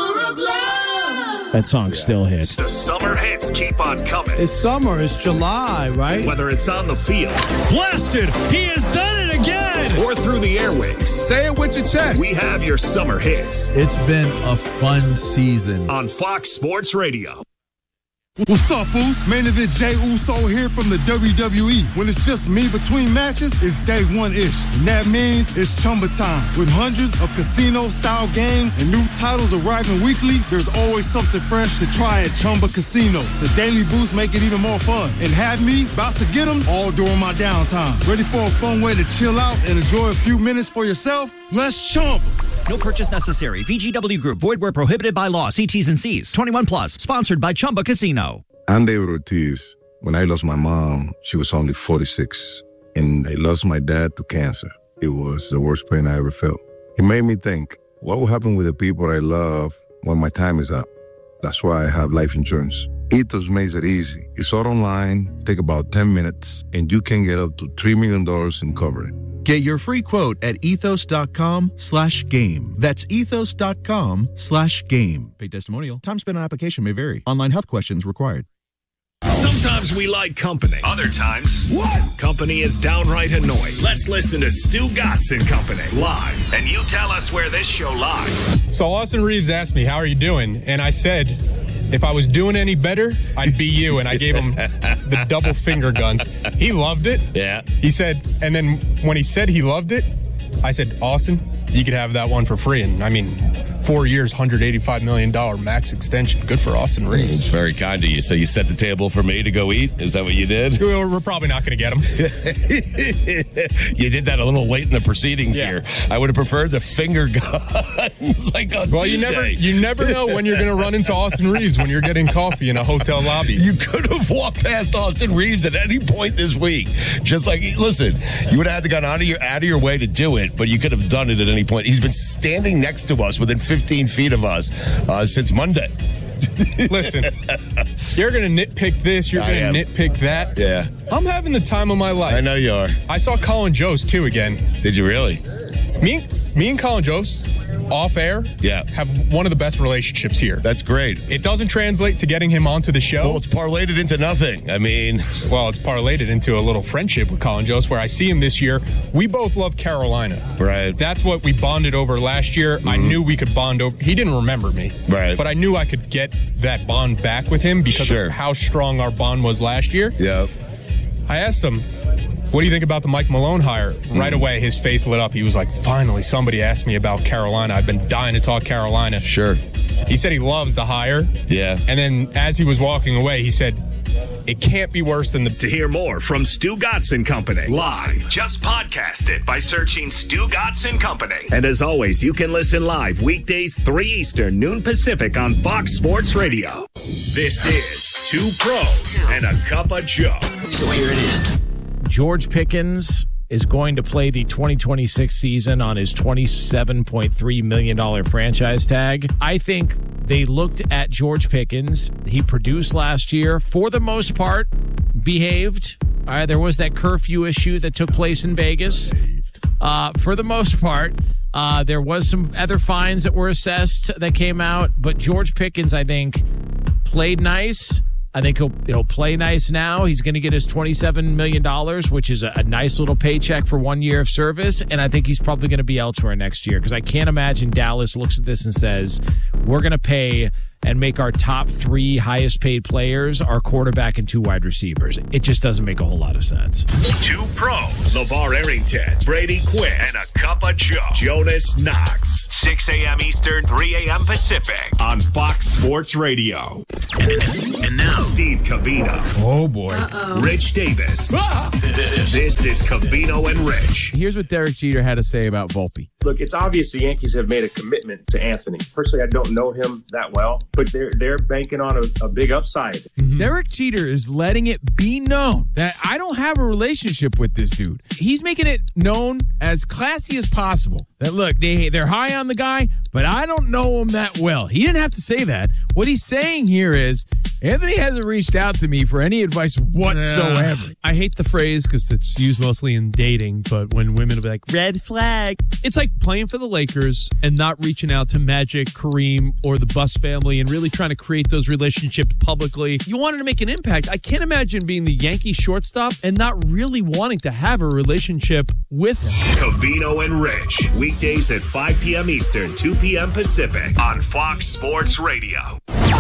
Speaker 5: love.
Speaker 23: That song still hits.
Speaker 3: The summer hits keep on coming.
Speaker 23: It's summer. It's July, right?
Speaker 3: Whether it's on the field.
Speaker 23: Blasted. He has done it again.
Speaker 3: Or through the airwaves.
Speaker 16: Say it with your chest.
Speaker 3: We have your summer hits.
Speaker 14: It's been a fun season.
Speaker 3: On Fox Sports Radio.
Speaker 16: What's up, Boost? Main event Jey Uso here from the WWE. When it's just me between matches, it's day one-ish. And that means it's Chumba time. With hundreds of casino-style games and new titles arriving weekly, there's always something fresh to try at Chumba Casino. The Daily Boost make it even more fun. And have me about to get them all during my downtime. Ready for a fun way to chill out and enjoy a few minutes for yourself? Let's chump.
Speaker 9: No purchase necessary. VGW Group. Void where prohibited by law. See T's and C's. 21 plus. Sponsored by Chumba Casino.
Speaker 6: I'm David Ortiz. When I lost my mom, she was only 46. And I lost my dad to cancer. It was the worst pain I ever felt. It made me think, what will happen with the people I love when my time is up? That's why I have life insurance. Ethos makes it easy. It's all online, take about 10 minutes, and you can get up to $3 million in coverage.
Speaker 7: Get your free quote at ethos.com/game. That's ethos.com/game. Paid testimonial. Time spent on application may vary. Online health questions required.
Speaker 3: Sometimes we like company. Other times, company is downright annoying. Let's listen to Stu Gatz and Company live, and you tell us where this show lies.
Speaker 8: So Austin Reeves asked me, how are you doing? And I said, if I was doing any better, I'd be you. And I gave him the double finger guns. He loved it.
Speaker 17: Yeah.
Speaker 8: He said, and then when he said he loved it, I said, Austin, you could have that one for free. And I mean, 4 years, $185 million max extension. Good for Austin Reeves.
Speaker 17: It's very kind of you. So you set the table for me to go eat? Is that what you did?
Speaker 8: We're probably not going to get him.
Speaker 17: You did that a little late in the proceedings here. I would have preferred the finger guns like on Tuesday.
Speaker 8: You never know when you're going to run into Austin Reeves when you're getting coffee in a hotel lobby.
Speaker 17: You could have walked past Austin Reeves at any point this week. Just like, listen, you would have had to gone out of your way to do it, but you could have done it at any point. He's been standing next to us within 15 feet of us since Monday.
Speaker 8: Listen, you're going to nitpick this, you're going to nitpick that.
Speaker 17: Yeah.
Speaker 8: I'm having the time of my life.
Speaker 17: I know you are.
Speaker 8: I saw Colin Jost, too, again.
Speaker 17: Did you really?
Speaker 8: Me and Colin Jost, off air, have one of the best relationships here.
Speaker 17: That's great.
Speaker 8: It doesn't translate to getting him onto the show.
Speaker 17: Well, it's parlayed it into nothing. I mean...
Speaker 8: Well, it's parlayed it into a little friendship with Colin Jost, where I see him this year. We both love Carolina.
Speaker 17: Right.
Speaker 8: That's what we bonded over last year. I knew we could bond over... He didn't remember me.
Speaker 17: Right.
Speaker 8: But I knew I could get that bond back with him because of how strong our bond was last year.
Speaker 17: Yeah.
Speaker 8: I asked him, what do you think about the Mike Malone hire? Right away, his face lit up. He was like, finally, somebody asked me about Carolina. I've been dying to talk Carolina.
Speaker 17: Sure.
Speaker 8: He said he loves the hire.
Speaker 17: Yeah.
Speaker 8: And then as he was walking away, he said, it can't be worse than the...
Speaker 3: To hear more from Stu Gatz and Company live, just podcast it by searching Stu Gatz and Company. And as always, you can listen live weekdays 3 Eastern, noon Pacific on Fox Sports Radio. This is Two Pros and a Cup of Joe.
Speaker 5: So here it is.
Speaker 25: George Pickens is going to play the 2026 season on his $27.3 million franchise tag. I think they looked at George Pickens. He produced last year, for the most part, behaved. There was that curfew issue that took place in Vegas. For the most part, there was some other fines that were assessed that came out. But George Pickens, I think, played nice. I think he'll play nice now. He's going to get his $27 million, which is a nice little paycheck for 1 year of service. And I think he's probably going to be elsewhere next year because I can't imagine Dallas looks at this and says, we're going to pay and make our top 3 highest paid players our quarterback and 2 wide receivers. It just doesn't make a whole lot of sense.
Speaker 3: 2 pros, LeVar Arrington, Brady Quinn, and a cup of Joe, Jonas Knox. 6 a.m. Eastern, 3 a.m. Pacific on Fox Sports Radio. And now, Steve Covino.
Speaker 14: Oh, boy.
Speaker 3: Rich Davis. This is Covino and Rich.
Speaker 14: Here's what Derek Jeter had to say about Volpe.
Speaker 4: Look, it's obvious the Yankees have made a commitment to Anthony. Personally, I don't know him that well, but they're banking on a big upside.
Speaker 14: Mm-hmm. Derek Jeter is letting it be known that I don't have a relationship with this dude. He's making it known as classy as possible. That, look, they're high on the guy, but I don't know him that well. He didn't have to say that. What he's saying here is, Anthony hasn't reached out to me for any advice whatsoever.
Speaker 19: I hate the phrase because it's used mostly in dating, but when women will be like, red flag. It's like playing for the Lakers and not reaching out to Magic, Kareem, or the Buss family and really trying to create those relationships publicly. You wanted to make an impact. I can't imagine being the Yankee shortstop and not really wanting to have a relationship with him.
Speaker 3: Covino and Rich, weekdays at 5 p.m. Eastern, 2 p.m. Pacific on Fox Sports Radio.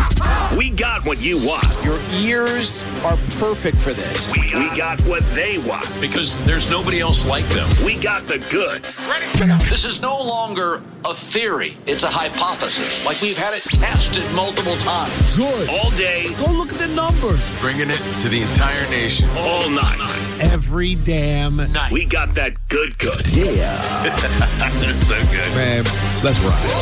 Speaker 3: We got what you want.
Speaker 10: Your ears are perfect for this.
Speaker 3: We got what they want.
Speaker 5: Because there's nobody else like them.
Speaker 3: We got the goods.
Speaker 5: Ready? This is no longer a theory. It's a hypothesis. Like we've had it tested multiple times.
Speaker 3: Good. All day.
Speaker 10: Go look at the numbers.
Speaker 2: Bringing it to the entire nation.
Speaker 3: All night.
Speaker 10: Every damn night.
Speaker 3: We got that good.
Speaker 10: Yeah.
Speaker 3: That's so good.
Speaker 2: Man, let's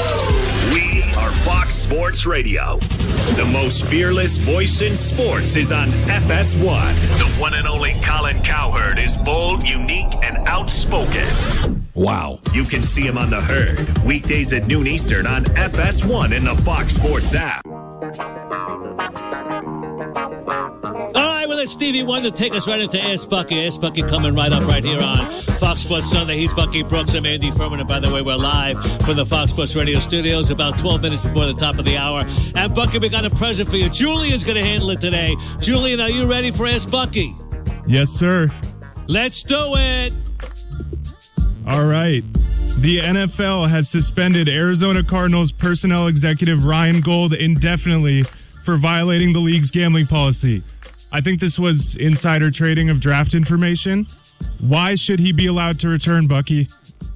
Speaker 2: ride.
Speaker 3: We are Fox Sports Radio. The most fearless voice in sports is on FS1. The one and only Colin Cowherd is bold, unique, and outspoken.
Speaker 2: Wow.
Speaker 3: You can see him on The Herd, weekdays at noon Eastern on FS1 in the Fox Sports app.
Speaker 1: It's Stevie Wonder to take us right into Ask Bucky. Ask Bucky coming right up right here on Fox Sports Sunday. He's Bucky Brooks. I'm Andy Furman. And by the way, we're live from the Fox Sports Radio studios about 12 minutes before the top of the hour. And Bucky, we got a present for you. Julian's going to handle it today. Julian, are you ready for Ask Bucky?
Speaker 11: Yes, sir.
Speaker 1: Let's do it.
Speaker 11: All right. The NFL has suspended Arizona Cardinals personnel executive Ryan Gold indefinitely for violating the league's gambling policy. I think this was insider trading of draft information. Why should he be allowed to return, Bucky?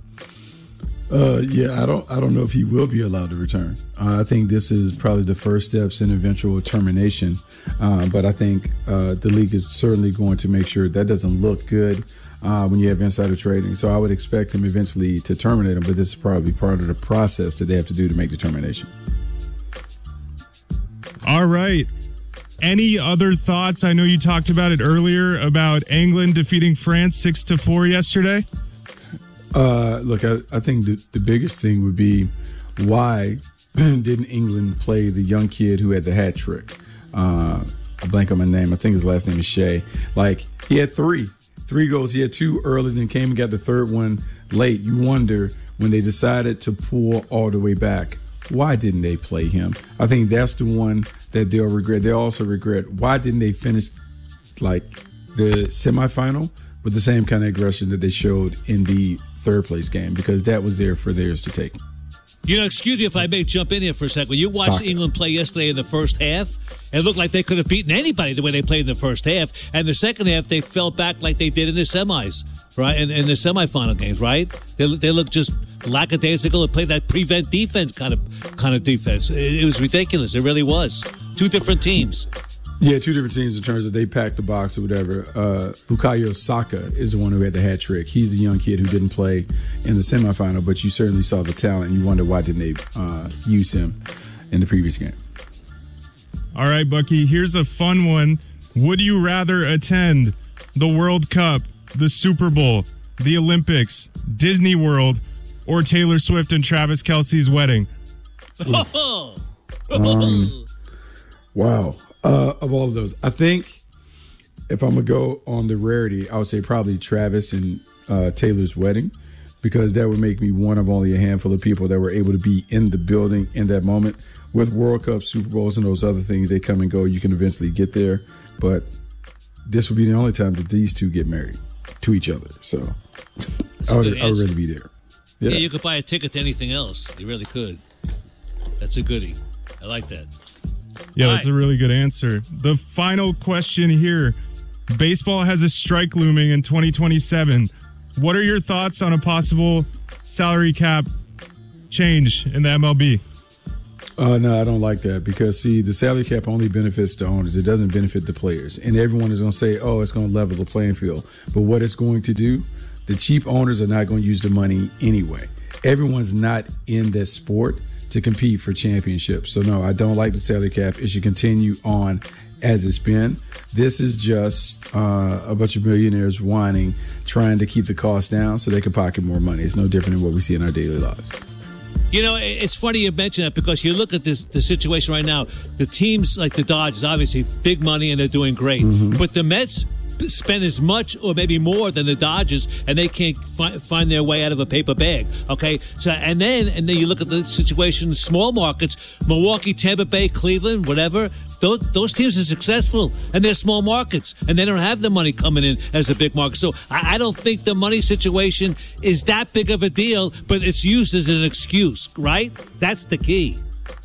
Speaker 24: Yeah, I don't know if he will be allowed to return. I think this is probably the first steps in eventual termination. But I think the league is certainly going to make sure that doesn't look good when you have insider trading. So I would expect him eventually to terminate him, but this is probably part of the process that they have to do to make the termination.
Speaker 11: All right. Any other thoughts? I know you talked about it earlier about England defeating France 6-4 yesterday.
Speaker 24: Look, I think the biggest thing would be why didn't England play the young kid who had the hat trick? I blank on my name. I think his last name is Shea. Like, he had three goals. He had 2 early, then came and got the third one late. You wonder when they decided to pull all the way back, why didn't they play him? I think that's the one that they'll regret. They also regret, why didn't they finish like the semifinal with the same kind of aggression that they showed in the third place game? Because that was there for theirs to take.
Speaker 1: You know, excuse me if I may jump in here for a second. When you watched England play yesterday in the first half, it looked like they could have beaten anybody the way they played in the first half. And the second half, they fell back like they did in the semis, right? And in the semifinal games, right? They looked just lackadaisical and played that prevent defense kind of defense. It was ridiculous. It really was. 2 different teams.
Speaker 24: Yeah, 2 different teams in terms of they packed the box or whatever. Bukayo Saka is the one who had the hat trick. He's the young kid who didn't play in the semifinal, but you certainly saw the talent, and you wonder why didn't they use him in the previous game.
Speaker 11: All right, Bucky, here's a fun one. Would you rather attend the World Cup, the Super Bowl, the Olympics, Disney World, or Taylor Swift and Travis Kelce's wedding?
Speaker 24: Wow. Of all of those, I think if I'm going to go on the rarity, I would say probably Travis and Taylor's wedding, because that would make me one of only a handful of people that were able to be in the building in that moment. with World Cup, Super Bowls, and those other things, they come and go. You can eventually get there, but this would be the only time that these two get married to each other. So I would really be there.
Speaker 1: Yeah, you could buy a ticket to anything else. You really could. That's a goodie. I like that.
Speaker 11: Yeah, that's a really good answer. The final question here. Baseball has a strike looming in 2027. What are your thoughts on a possible salary cap change in the MLB?
Speaker 24: No, I don't like that because, see, the salary cap only benefits the owners. It doesn't benefit the players. And everyone is going to say, oh, it's going to level the playing field. But what it's going to do, the cheap owners are not going to use the money anyway. Everyone's not in this sport to compete for championships. So, no, I don't like the salary cap. It should continue on as it's been. This is just a bunch of millionaires whining, trying to keep the cost down so they can pocket more money. It's no different than what we see in our daily lives.
Speaker 1: You know, it's funny you mention that because you look at the situation right now. The teams like the Dodgers, obviously, big money and they're doing great. Mm-hmm. But the Mets spend as much or maybe more than the Dodgers, and they can't find their way out of a paper bag. Okay, so and then you look at the situation in small markets: Milwaukee, Tampa Bay, Cleveland, whatever. Those teams are successful, and they're small markets, and they don't have the money coming in as a big market. So I don't think the money situation is that big of a deal, but it's used as an excuse, right? That's the key.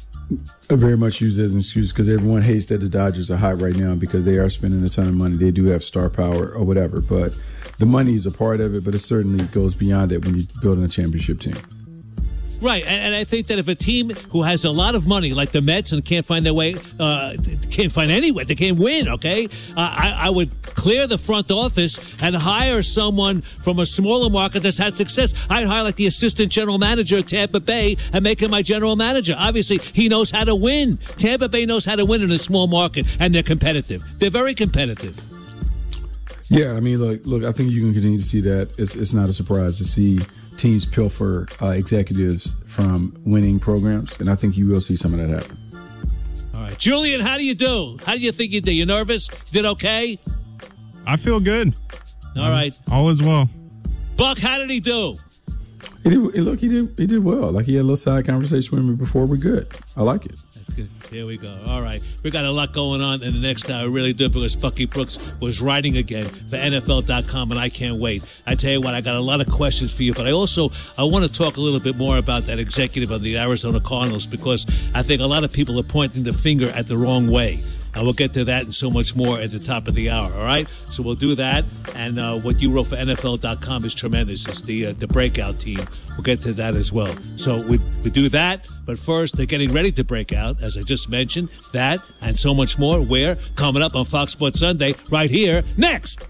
Speaker 24: I very much use it as an excuse because everyone hates that the Dodgers are hot right now because they are spending a ton of money. They do have star power or whatever, but the money is a part of it, but it certainly goes beyond that when you're building a championship team.
Speaker 1: Right, and I think that if a team who has a lot of money, like the Mets, and can't find their way, can't find anywhere, they can't win, okay? I would clear the front office and hire someone from a smaller market that's had success. I'd hire like the assistant general manager at Tampa Bay and make him my general manager. Obviously, he knows how to win. Tampa Bay knows how to win in a small market, and they're competitive. They're very competitive.
Speaker 24: Yeah, I mean, look, I think you can continue to see that. It's not a surprise to see teams pilfer executives from winning programs, and I think you will see some of that happen.
Speaker 1: All right. Julian, how do you do? How do you think you did? You nervous? Did okay?
Speaker 11: I feel good.
Speaker 1: All right.
Speaker 11: All is well.
Speaker 1: Buck, how did he do?
Speaker 24: He did well. Like, he had a little side conversation with me before. We're good. I like it.
Speaker 1: That's good. There we go. All right. We got a lot going on in the next hour. Really do, because Bucky Brooks was writing again for NFL.com, and I can't wait. I tell you what, I got a lot of questions for you, but I want to talk a little bit more about that executive of the Arizona Cardinals, because I think a lot of people are pointing the finger at the wrong way. And we'll get to that and so much more at the top of the hour, all right? So we'll do that. And what you wrote for NFL.com is tremendous. It's the breakout team. We'll get to that as well. So we do that. But first, they're getting ready to break out, as I just mentioned. That and so much more. Where? Coming up on Fox Sports Sunday, right here, next.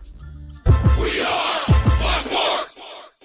Speaker 3: We are Fox Sports.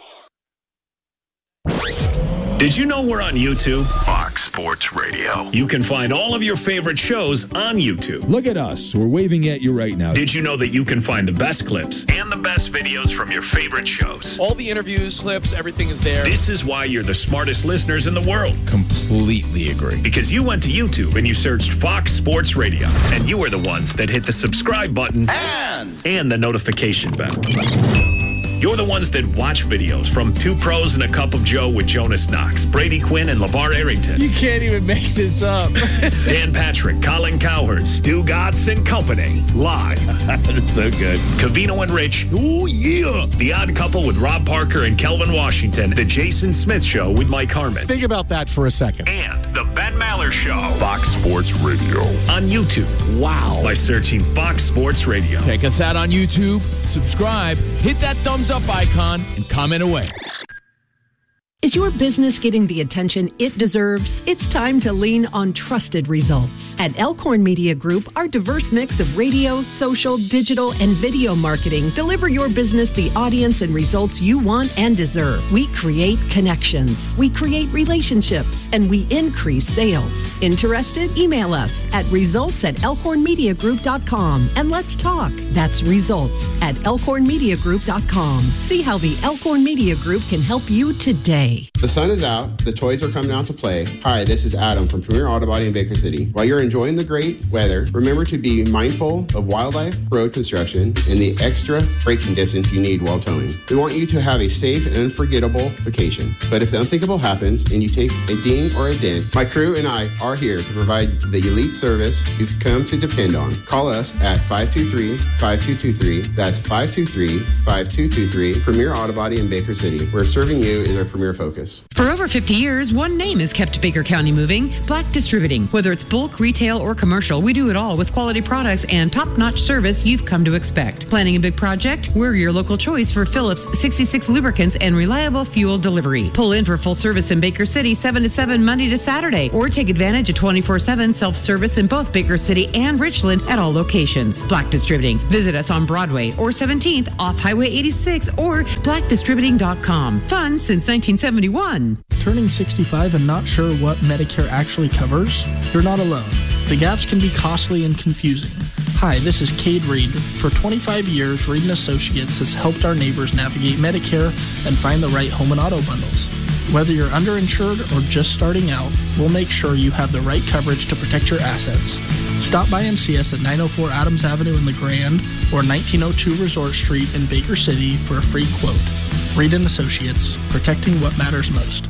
Speaker 3: Did you know we're on YouTube? Fox Sports Radio. You can find all of your favorite shows on YouTube.
Speaker 13: Look at us. We're waving at you right now.
Speaker 3: Did you know that you can find the best clips and the best videos from your favorite shows?
Speaker 15: All the interviews, clips, everything is there.
Speaker 3: This is why you're the smartest listeners in the world.
Speaker 13: Completely agree.
Speaker 3: Because you went to YouTube and you searched Fox Sports Radio, and you were the ones that hit the subscribe button and the notification bell. You're the ones that watch videos from Two Pros and a Cup of Joe with Jonas Knox, Brady Quinn, and LeVar Arrington.
Speaker 15: You can't even make this up.
Speaker 3: Dan Patrick, Colin Cowherd, Stu Gatz and Company. Live.
Speaker 17: That's so good.
Speaker 3: Covino and Rich.
Speaker 13: Oh, yeah.
Speaker 3: The Odd Couple with Rob Parker and Kelvin Washington. The Jason Smith Show with Mike Harmon.
Speaker 18: Think about that for a second.
Speaker 3: And The Ben Maller Show.
Speaker 13: Fox Sports Radio.
Speaker 3: On YouTube.
Speaker 13: Wow.
Speaker 3: By searching Fox Sports Radio.
Speaker 14: Check us out on YouTube. Subscribe. Hit that thumbs up icon and comment away.
Speaker 20: Is your business getting the attention it deserves? It's time to lean on trusted results. At Elkhorn Media Group, our diverse mix of radio, social, digital, and video marketing deliver your business the audience and results you want and deserve. We create connections, we create relationships, and we increase sales. Interested? Email us at results@elkhornmediagroup.com and let's talk. That's results@elkhornmediagroup.com. See how the Elkhorn Media Group can help you today.
Speaker 12: The sun is out. The toys are coming out to play. Hi, this is Adam from Premier Auto Body in Baker City. While you're enjoying the great weather, remember to be mindful of wildlife, road construction, and the extra braking distance you need while towing. We want you to have a safe and unforgettable vacation. But if the unthinkable happens and you take a ding or a dent, my crew and I are here to provide the elite service you've come to depend on. Call us at 523-5223. That's 523-5223. Premier Auto Body in Baker City, where serving you is our premier focus.
Speaker 18: For over 50 years, one name has kept Baker County moving: Black Distributing. Whether it's bulk, retail, or commercial, we do it all with quality products and top-notch service you've come to expect. Planning a big project? We're your local choice for Phillips 66 lubricants and reliable fuel delivery. Pull in for full service in Baker City 7 to 7 Monday to Saturday, or take advantage of 24/7 self-service in both Baker City and Richland at all locations. Black Distributing. Visit us on Broadway or 17th off Highway 86 or blackdistributing.com. Fun since 1971.
Speaker 21: Turning 65 and not sure what Medicare actually covers? You're not alone. The gaps can be costly and confusing. Hi, this is Cade Reed. For 25 years, Reed & Associates has helped our neighbors navigate Medicare and find the right home and auto bundles. Whether you're underinsured or just starting out, we'll make sure you have the right coverage to protect your assets. Stop by and see us at 904 Adams Avenue in LeGrand or 1902 Resort Street in Baker City for a free quote. Reed & Associates, protecting what matters most.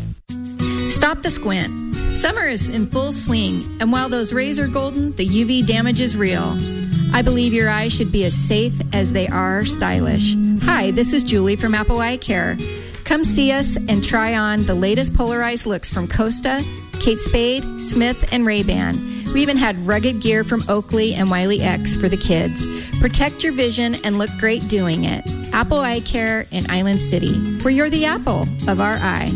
Speaker 22: Stop the squint. Summer is in full swing, and while those rays are golden, the UV damage is real. I believe your eyes should be as safe as they are stylish. Hi, this is Julie from Apple Eye Care. Come see us and try on the latest polarized looks from Costa, Kate Spade, Smith, and Ray-Ban. We even had rugged gear from Oakley and Wiley X for the kids. Protect your vision and look great doing it. Apple Eye Care in Island City, where you're the apple of our eye.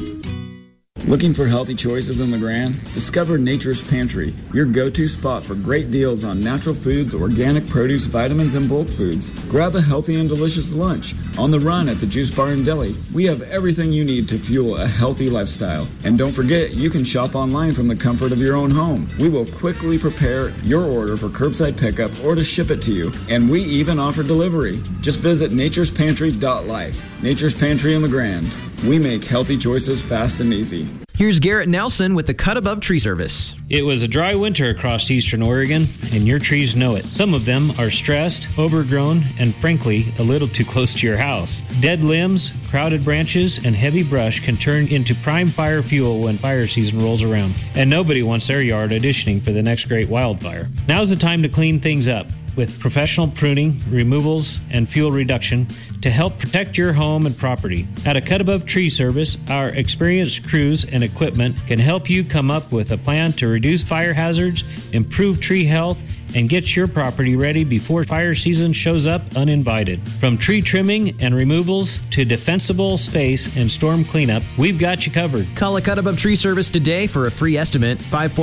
Speaker 23: Looking for healthy choices in LeGrand? Discover Nature's Pantry, your go-to spot for great deals on natural foods, organic produce, vitamins, and bulk foods. Grab a healthy and delicious lunch. On the run at the Juice Bar and Deli, we have everything you need to fuel a healthy lifestyle. And don't forget, you can shop online from the comfort of your own home. We will quickly prepare your order for curbside pickup or to ship it to you. And we even offer delivery. Just visit naturespantry.life. Nature's Pantry in LeGrand. We make healthy choices fast and easy.
Speaker 26: Here's Garrett Nelson with the Cut Above Tree Service.
Speaker 27: It was a dry winter across eastern Oregon, and your trees know it. Some of them are stressed, overgrown, and frankly, a little too close to your house. Dead limbs, crowded branches, and heavy brush can turn into prime fire fuel when fire season rolls around, and nobody wants their yard auditioning for the next great wildfire. Now's the time to clean things up with professional pruning, removals, and fuel reduction to help protect your home and property. At a Cut Above Tree Service, our experienced crews and equipment can help you come up with a plan to reduce fire hazards, improve tree health, and get your property ready before fire season shows up uninvited. From tree trimming and removals to defensible space and storm cleanup, we've got you covered.
Speaker 26: Call a Cut Above Tree Service today for a free estimate.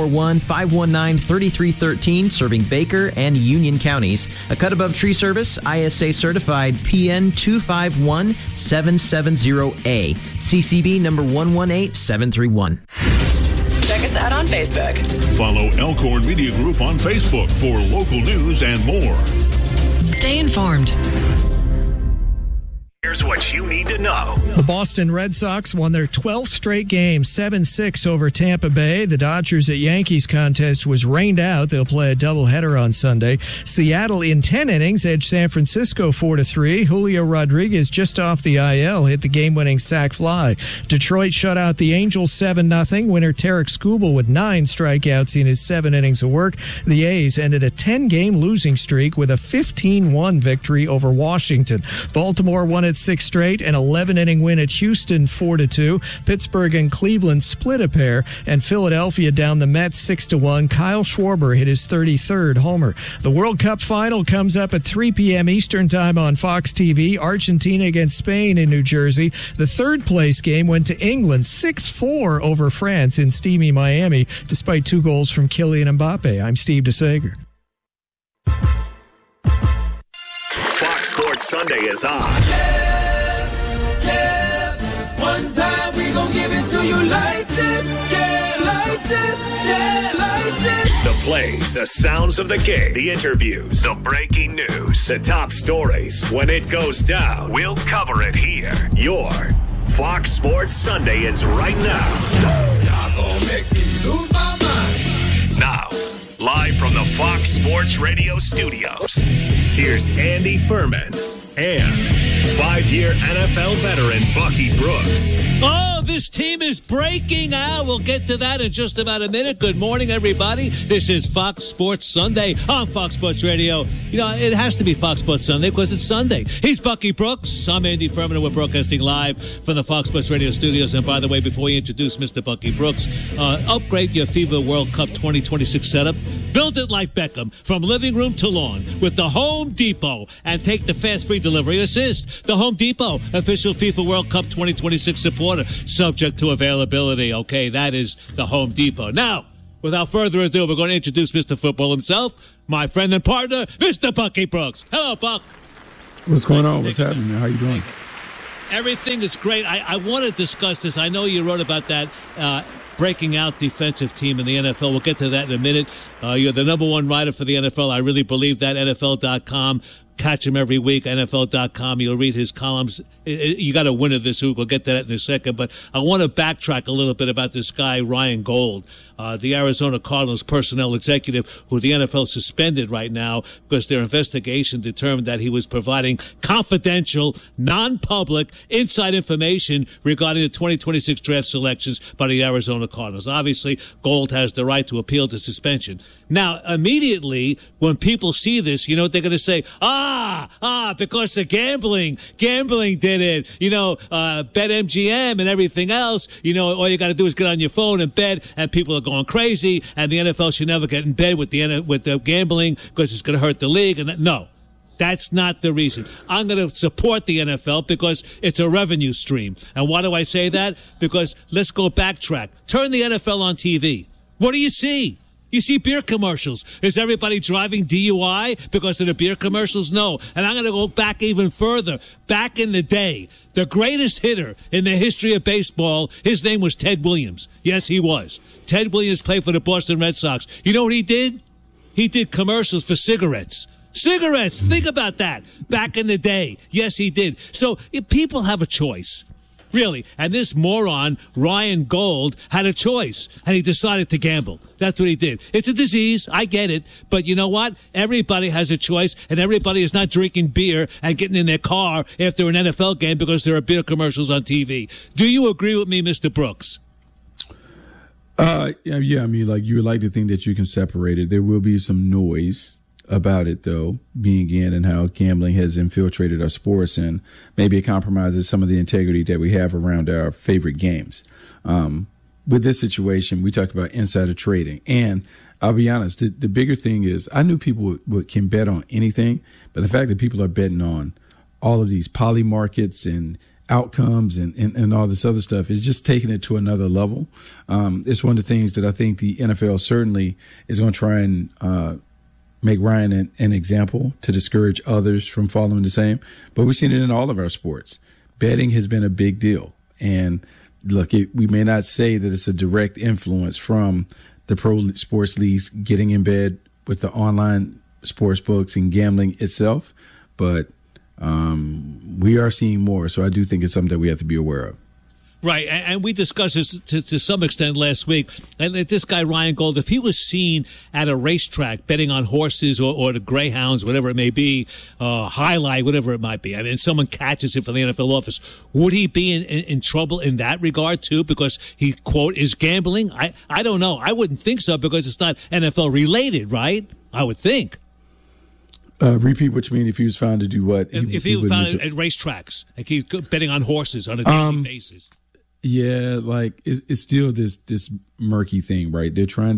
Speaker 26: 541-519-3313, serving Baker and Union counties. A Cut Above Tree Service, ISA certified PN 251-770A. CCB number 118731.
Speaker 28: Check us out on Facebook.
Speaker 13: Follow Elkhorn Media Group on Facebook for local news and more.
Speaker 28: Stay informed.
Speaker 3: Here's what you need to know.
Speaker 29: The Boston Red Sox won their 12th straight game, 7-6 over Tampa Bay. The Dodgers at Yankees contest was rained out. They'll play a doubleheader on Sunday. Seattle in 10 innings edged San Francisco 4-3. Julio Rodriguez just off the IL hit the game-winning sac fly. Detroit shut out the Angels 7-0. Winner Tarek Skubal with 9 strikeouts in his 7 innings of work. The A's ended a 10-game losing streak with a 15-1 victory over Washington. Baltimore won at 6 straight, an 11-inning win at Houston 4-2. Pittsburgh and Cleveland split a pair, and Philadelphia down the Mets 6-1. Kyle Schwarber hit his 33rd homer. The World Cup final comes up at 3 p.m. Eastern Time on Fox TV. Argentina against Spain in New Jersey. The third place game went to England 6-4 over France in steamy Miami, despite 2 goals from Kylian Mbappe. I'm Steve DeSager.
Speaker 3: Fox Sports Sunday is on.
Speaker 30: One time we gon' give it to you like this, yeah, like this, yeah, like this.
Speaker 3: The plays, the sounds of the game, the interviews, the breaking news, the top stories. When it goes down, we'll cover it here. You're Fox Sports Sunday is right now.
Speaker 30: Y'all gonna make me lose my mind.
Speaker 3: Now, live from the Fox Sports Radio studios, here's Andy Furman and 5-year NFL veteran Bucky Brooks.
Speaker 1: Oh, this team is breaking out. We'll get to that in just about a minute. Good morning, everybody. This is Fox Sports Sunday on Fox Sports Radio. You know, it has to be Fox Sports Sunday because it's Sunday. He's Bucky Brooks. I'm Andy Furman, and we're broadcasting live from the Fox Sports Radio studios. And by the way, before we introduce Mr. Bucky Brooks, upgrade your FIFA World Cup 2026 setup. Build it like Beckham, from living room to lawn, with the Home Depot, and take the fast free delivery assist. The Home Depot, official FIFA World Cup 2026 supporter, subject to availability. Okay, that is the Home Depot. Now, without further ado, we're going to introduce Mr. Football himself, my friend and partner, Mr. Bucky Brooks. Hello, Buck.
Speaker 24: What's going on? What's happening? How you doing?
Speaker 1: Everything is great. I want to discuss this. I know you wrote about that breaking out defensive team in the NFL. We'll get to that in a minute. You're the number one writer for the NFL. I really believe that. NFL.com. Catch him every week, NFL.com. You'll read his columns. You got a winner this week. We'll get to that in a second. But I want to backtrack a little bit about this guy, Ryan Gold, the Arizona Cardinals personnel executive who the NFL suspended right now because their investigation determined that he was providing confidential, non-public, inside information regarding the 2026 draft selections by the Arizona Cardinals. Obviously, Gold has the right to appeal to suspension. Now, immediately, when people see this, you know what they're going to say? Because of gambling did it. You know, BetMGM and everything else. You know, all you got to do is get on your phone and bet, and people are going crazy. And the NFL should never get in bed with the gambling because it's going to hurt the league. And no, that's not the reason. I'm going to support the NFL because it's a revenue stream. And why do I say that? Because let's go backtrack. Turn the NFL on TV. What do you see? You see beer commercials. Is everybody driving DUI because of the beer commercials? No. And I'm going to go back even further. Back in the day, the greatest hitter in the history of baseball, his name was Ted Williams. Yes, he was. Ted Williams played for the Boston Red Sox. You know what he did? He did commercials for cigarettes. Cigarettes. Think about that. Back in the day. Yes, he did. So people have a choice. Really. And this moron, Ryan Gold, had a choice, and he decided to gamble. That's what he did. It's a disease. I get it. But you know what? Everybody has a choice, and everybody is not drinking beer and getting in their car after an NFL game because there are beer commercials on TV. Do you agree with me, Mr. Brooks?
Speaker 24: Yeah, I mean, like, you would like to think that you can separate it. There will be some noise about it, though, being in and how gambling has infiltrated our sports, and maybe it compromises some of the integrity that we have around our favorite games. With this situation, we talk about insider trading, and I'll be honest, the bigger thing is I knew people can bet on anything, but the fact that people are betting on all of these poly markets and outcomes and all this other stuff is just taking it to another level. It's one of the things that I think the NFL certainly is going to try and make Ryan an example to discourage others from following the same. But we've seen it in all of our sports. Betting has been a big deal. And look, we may not say that it's a direct influence from the pro sports leagues getting in bed with the online sports books and gambling itself, but we are seeing more. So I do think it's something that we have to be aware of.
Speaker 1: Right, and we discussed this to some extent last week. And this guy, Ryan Gold, if he was seen at a racetrack betting on horses or the greyhounds, whatever it may be, highlight, whatever it might be, I mean, someone catches him from the NFL office, would he be in trouble in that regard, too, because he, quote, is gambling? I don't know. I wouldn't think so because it's not NFL related, right? I would think.
Speaker 24: Repeat what you mean. If he was found to do what?
Speaker 1: If he was found at racetracks, like he's betting on horses on a daily basis.
Speaker 24: Yeah, like it's still this murky thing, right? They're trying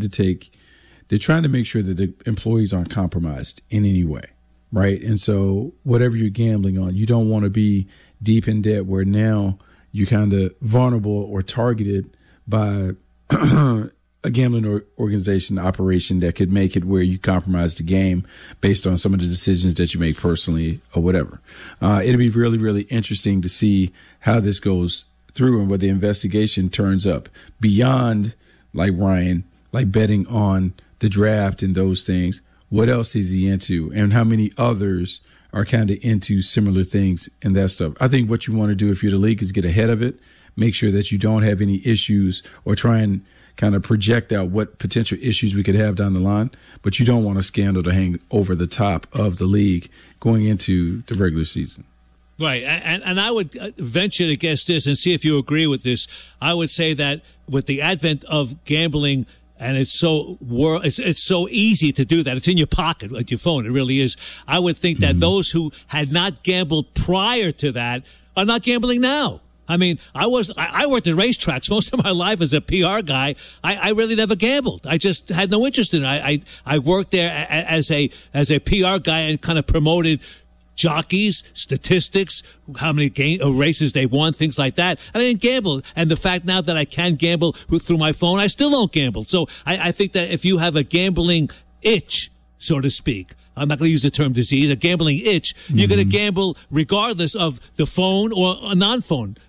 Speaker 24: to make sure that the employees aren't compromised in any way, right? And so whatever you're gambling on, you don't want to be deep in debt where now you're kind of vulnerable or targeted by a gambling organization operation that could make it where you compromise the game based on some of the decisions that you make personally or whatever. It'll be really, really interesting to see how this goes through and what the investigation turns up beyond, like Ryan, like betting on the draft and those things. What else is he into, and how many others are kind of into similar things and that stuff. I think what you want to do if you're the league is get ahead of it, make sure that you don't have any issues, or try and kind of project out what potential issues we could have down the line. But you don't want a scandal to hang over the top of the league going into the regular season.
Speaker 1: Right, and I would venture to guess this and see if you agree with this. I would say that with the advent of gambling, and it's so easy to do that. It's in your pocket, like your phone. It really is. I would think that those who had not gambled prior to that are not gambling now. I mean, I worked at racetracks most of my life as a PR guy. I really never gambled. I just had no interest in it. I worked there as a PR guy and kind of promoted jockeys, statistics, how many races they won, things like that. I didn't gamble. And the fact now that I can gamble through my phone, I still don't gamble. So I think that if you have a gambling itch, so to speak, I'm not going to use the term disease, a gambling itch, you're going to gamble regardless of the phone or a non-phone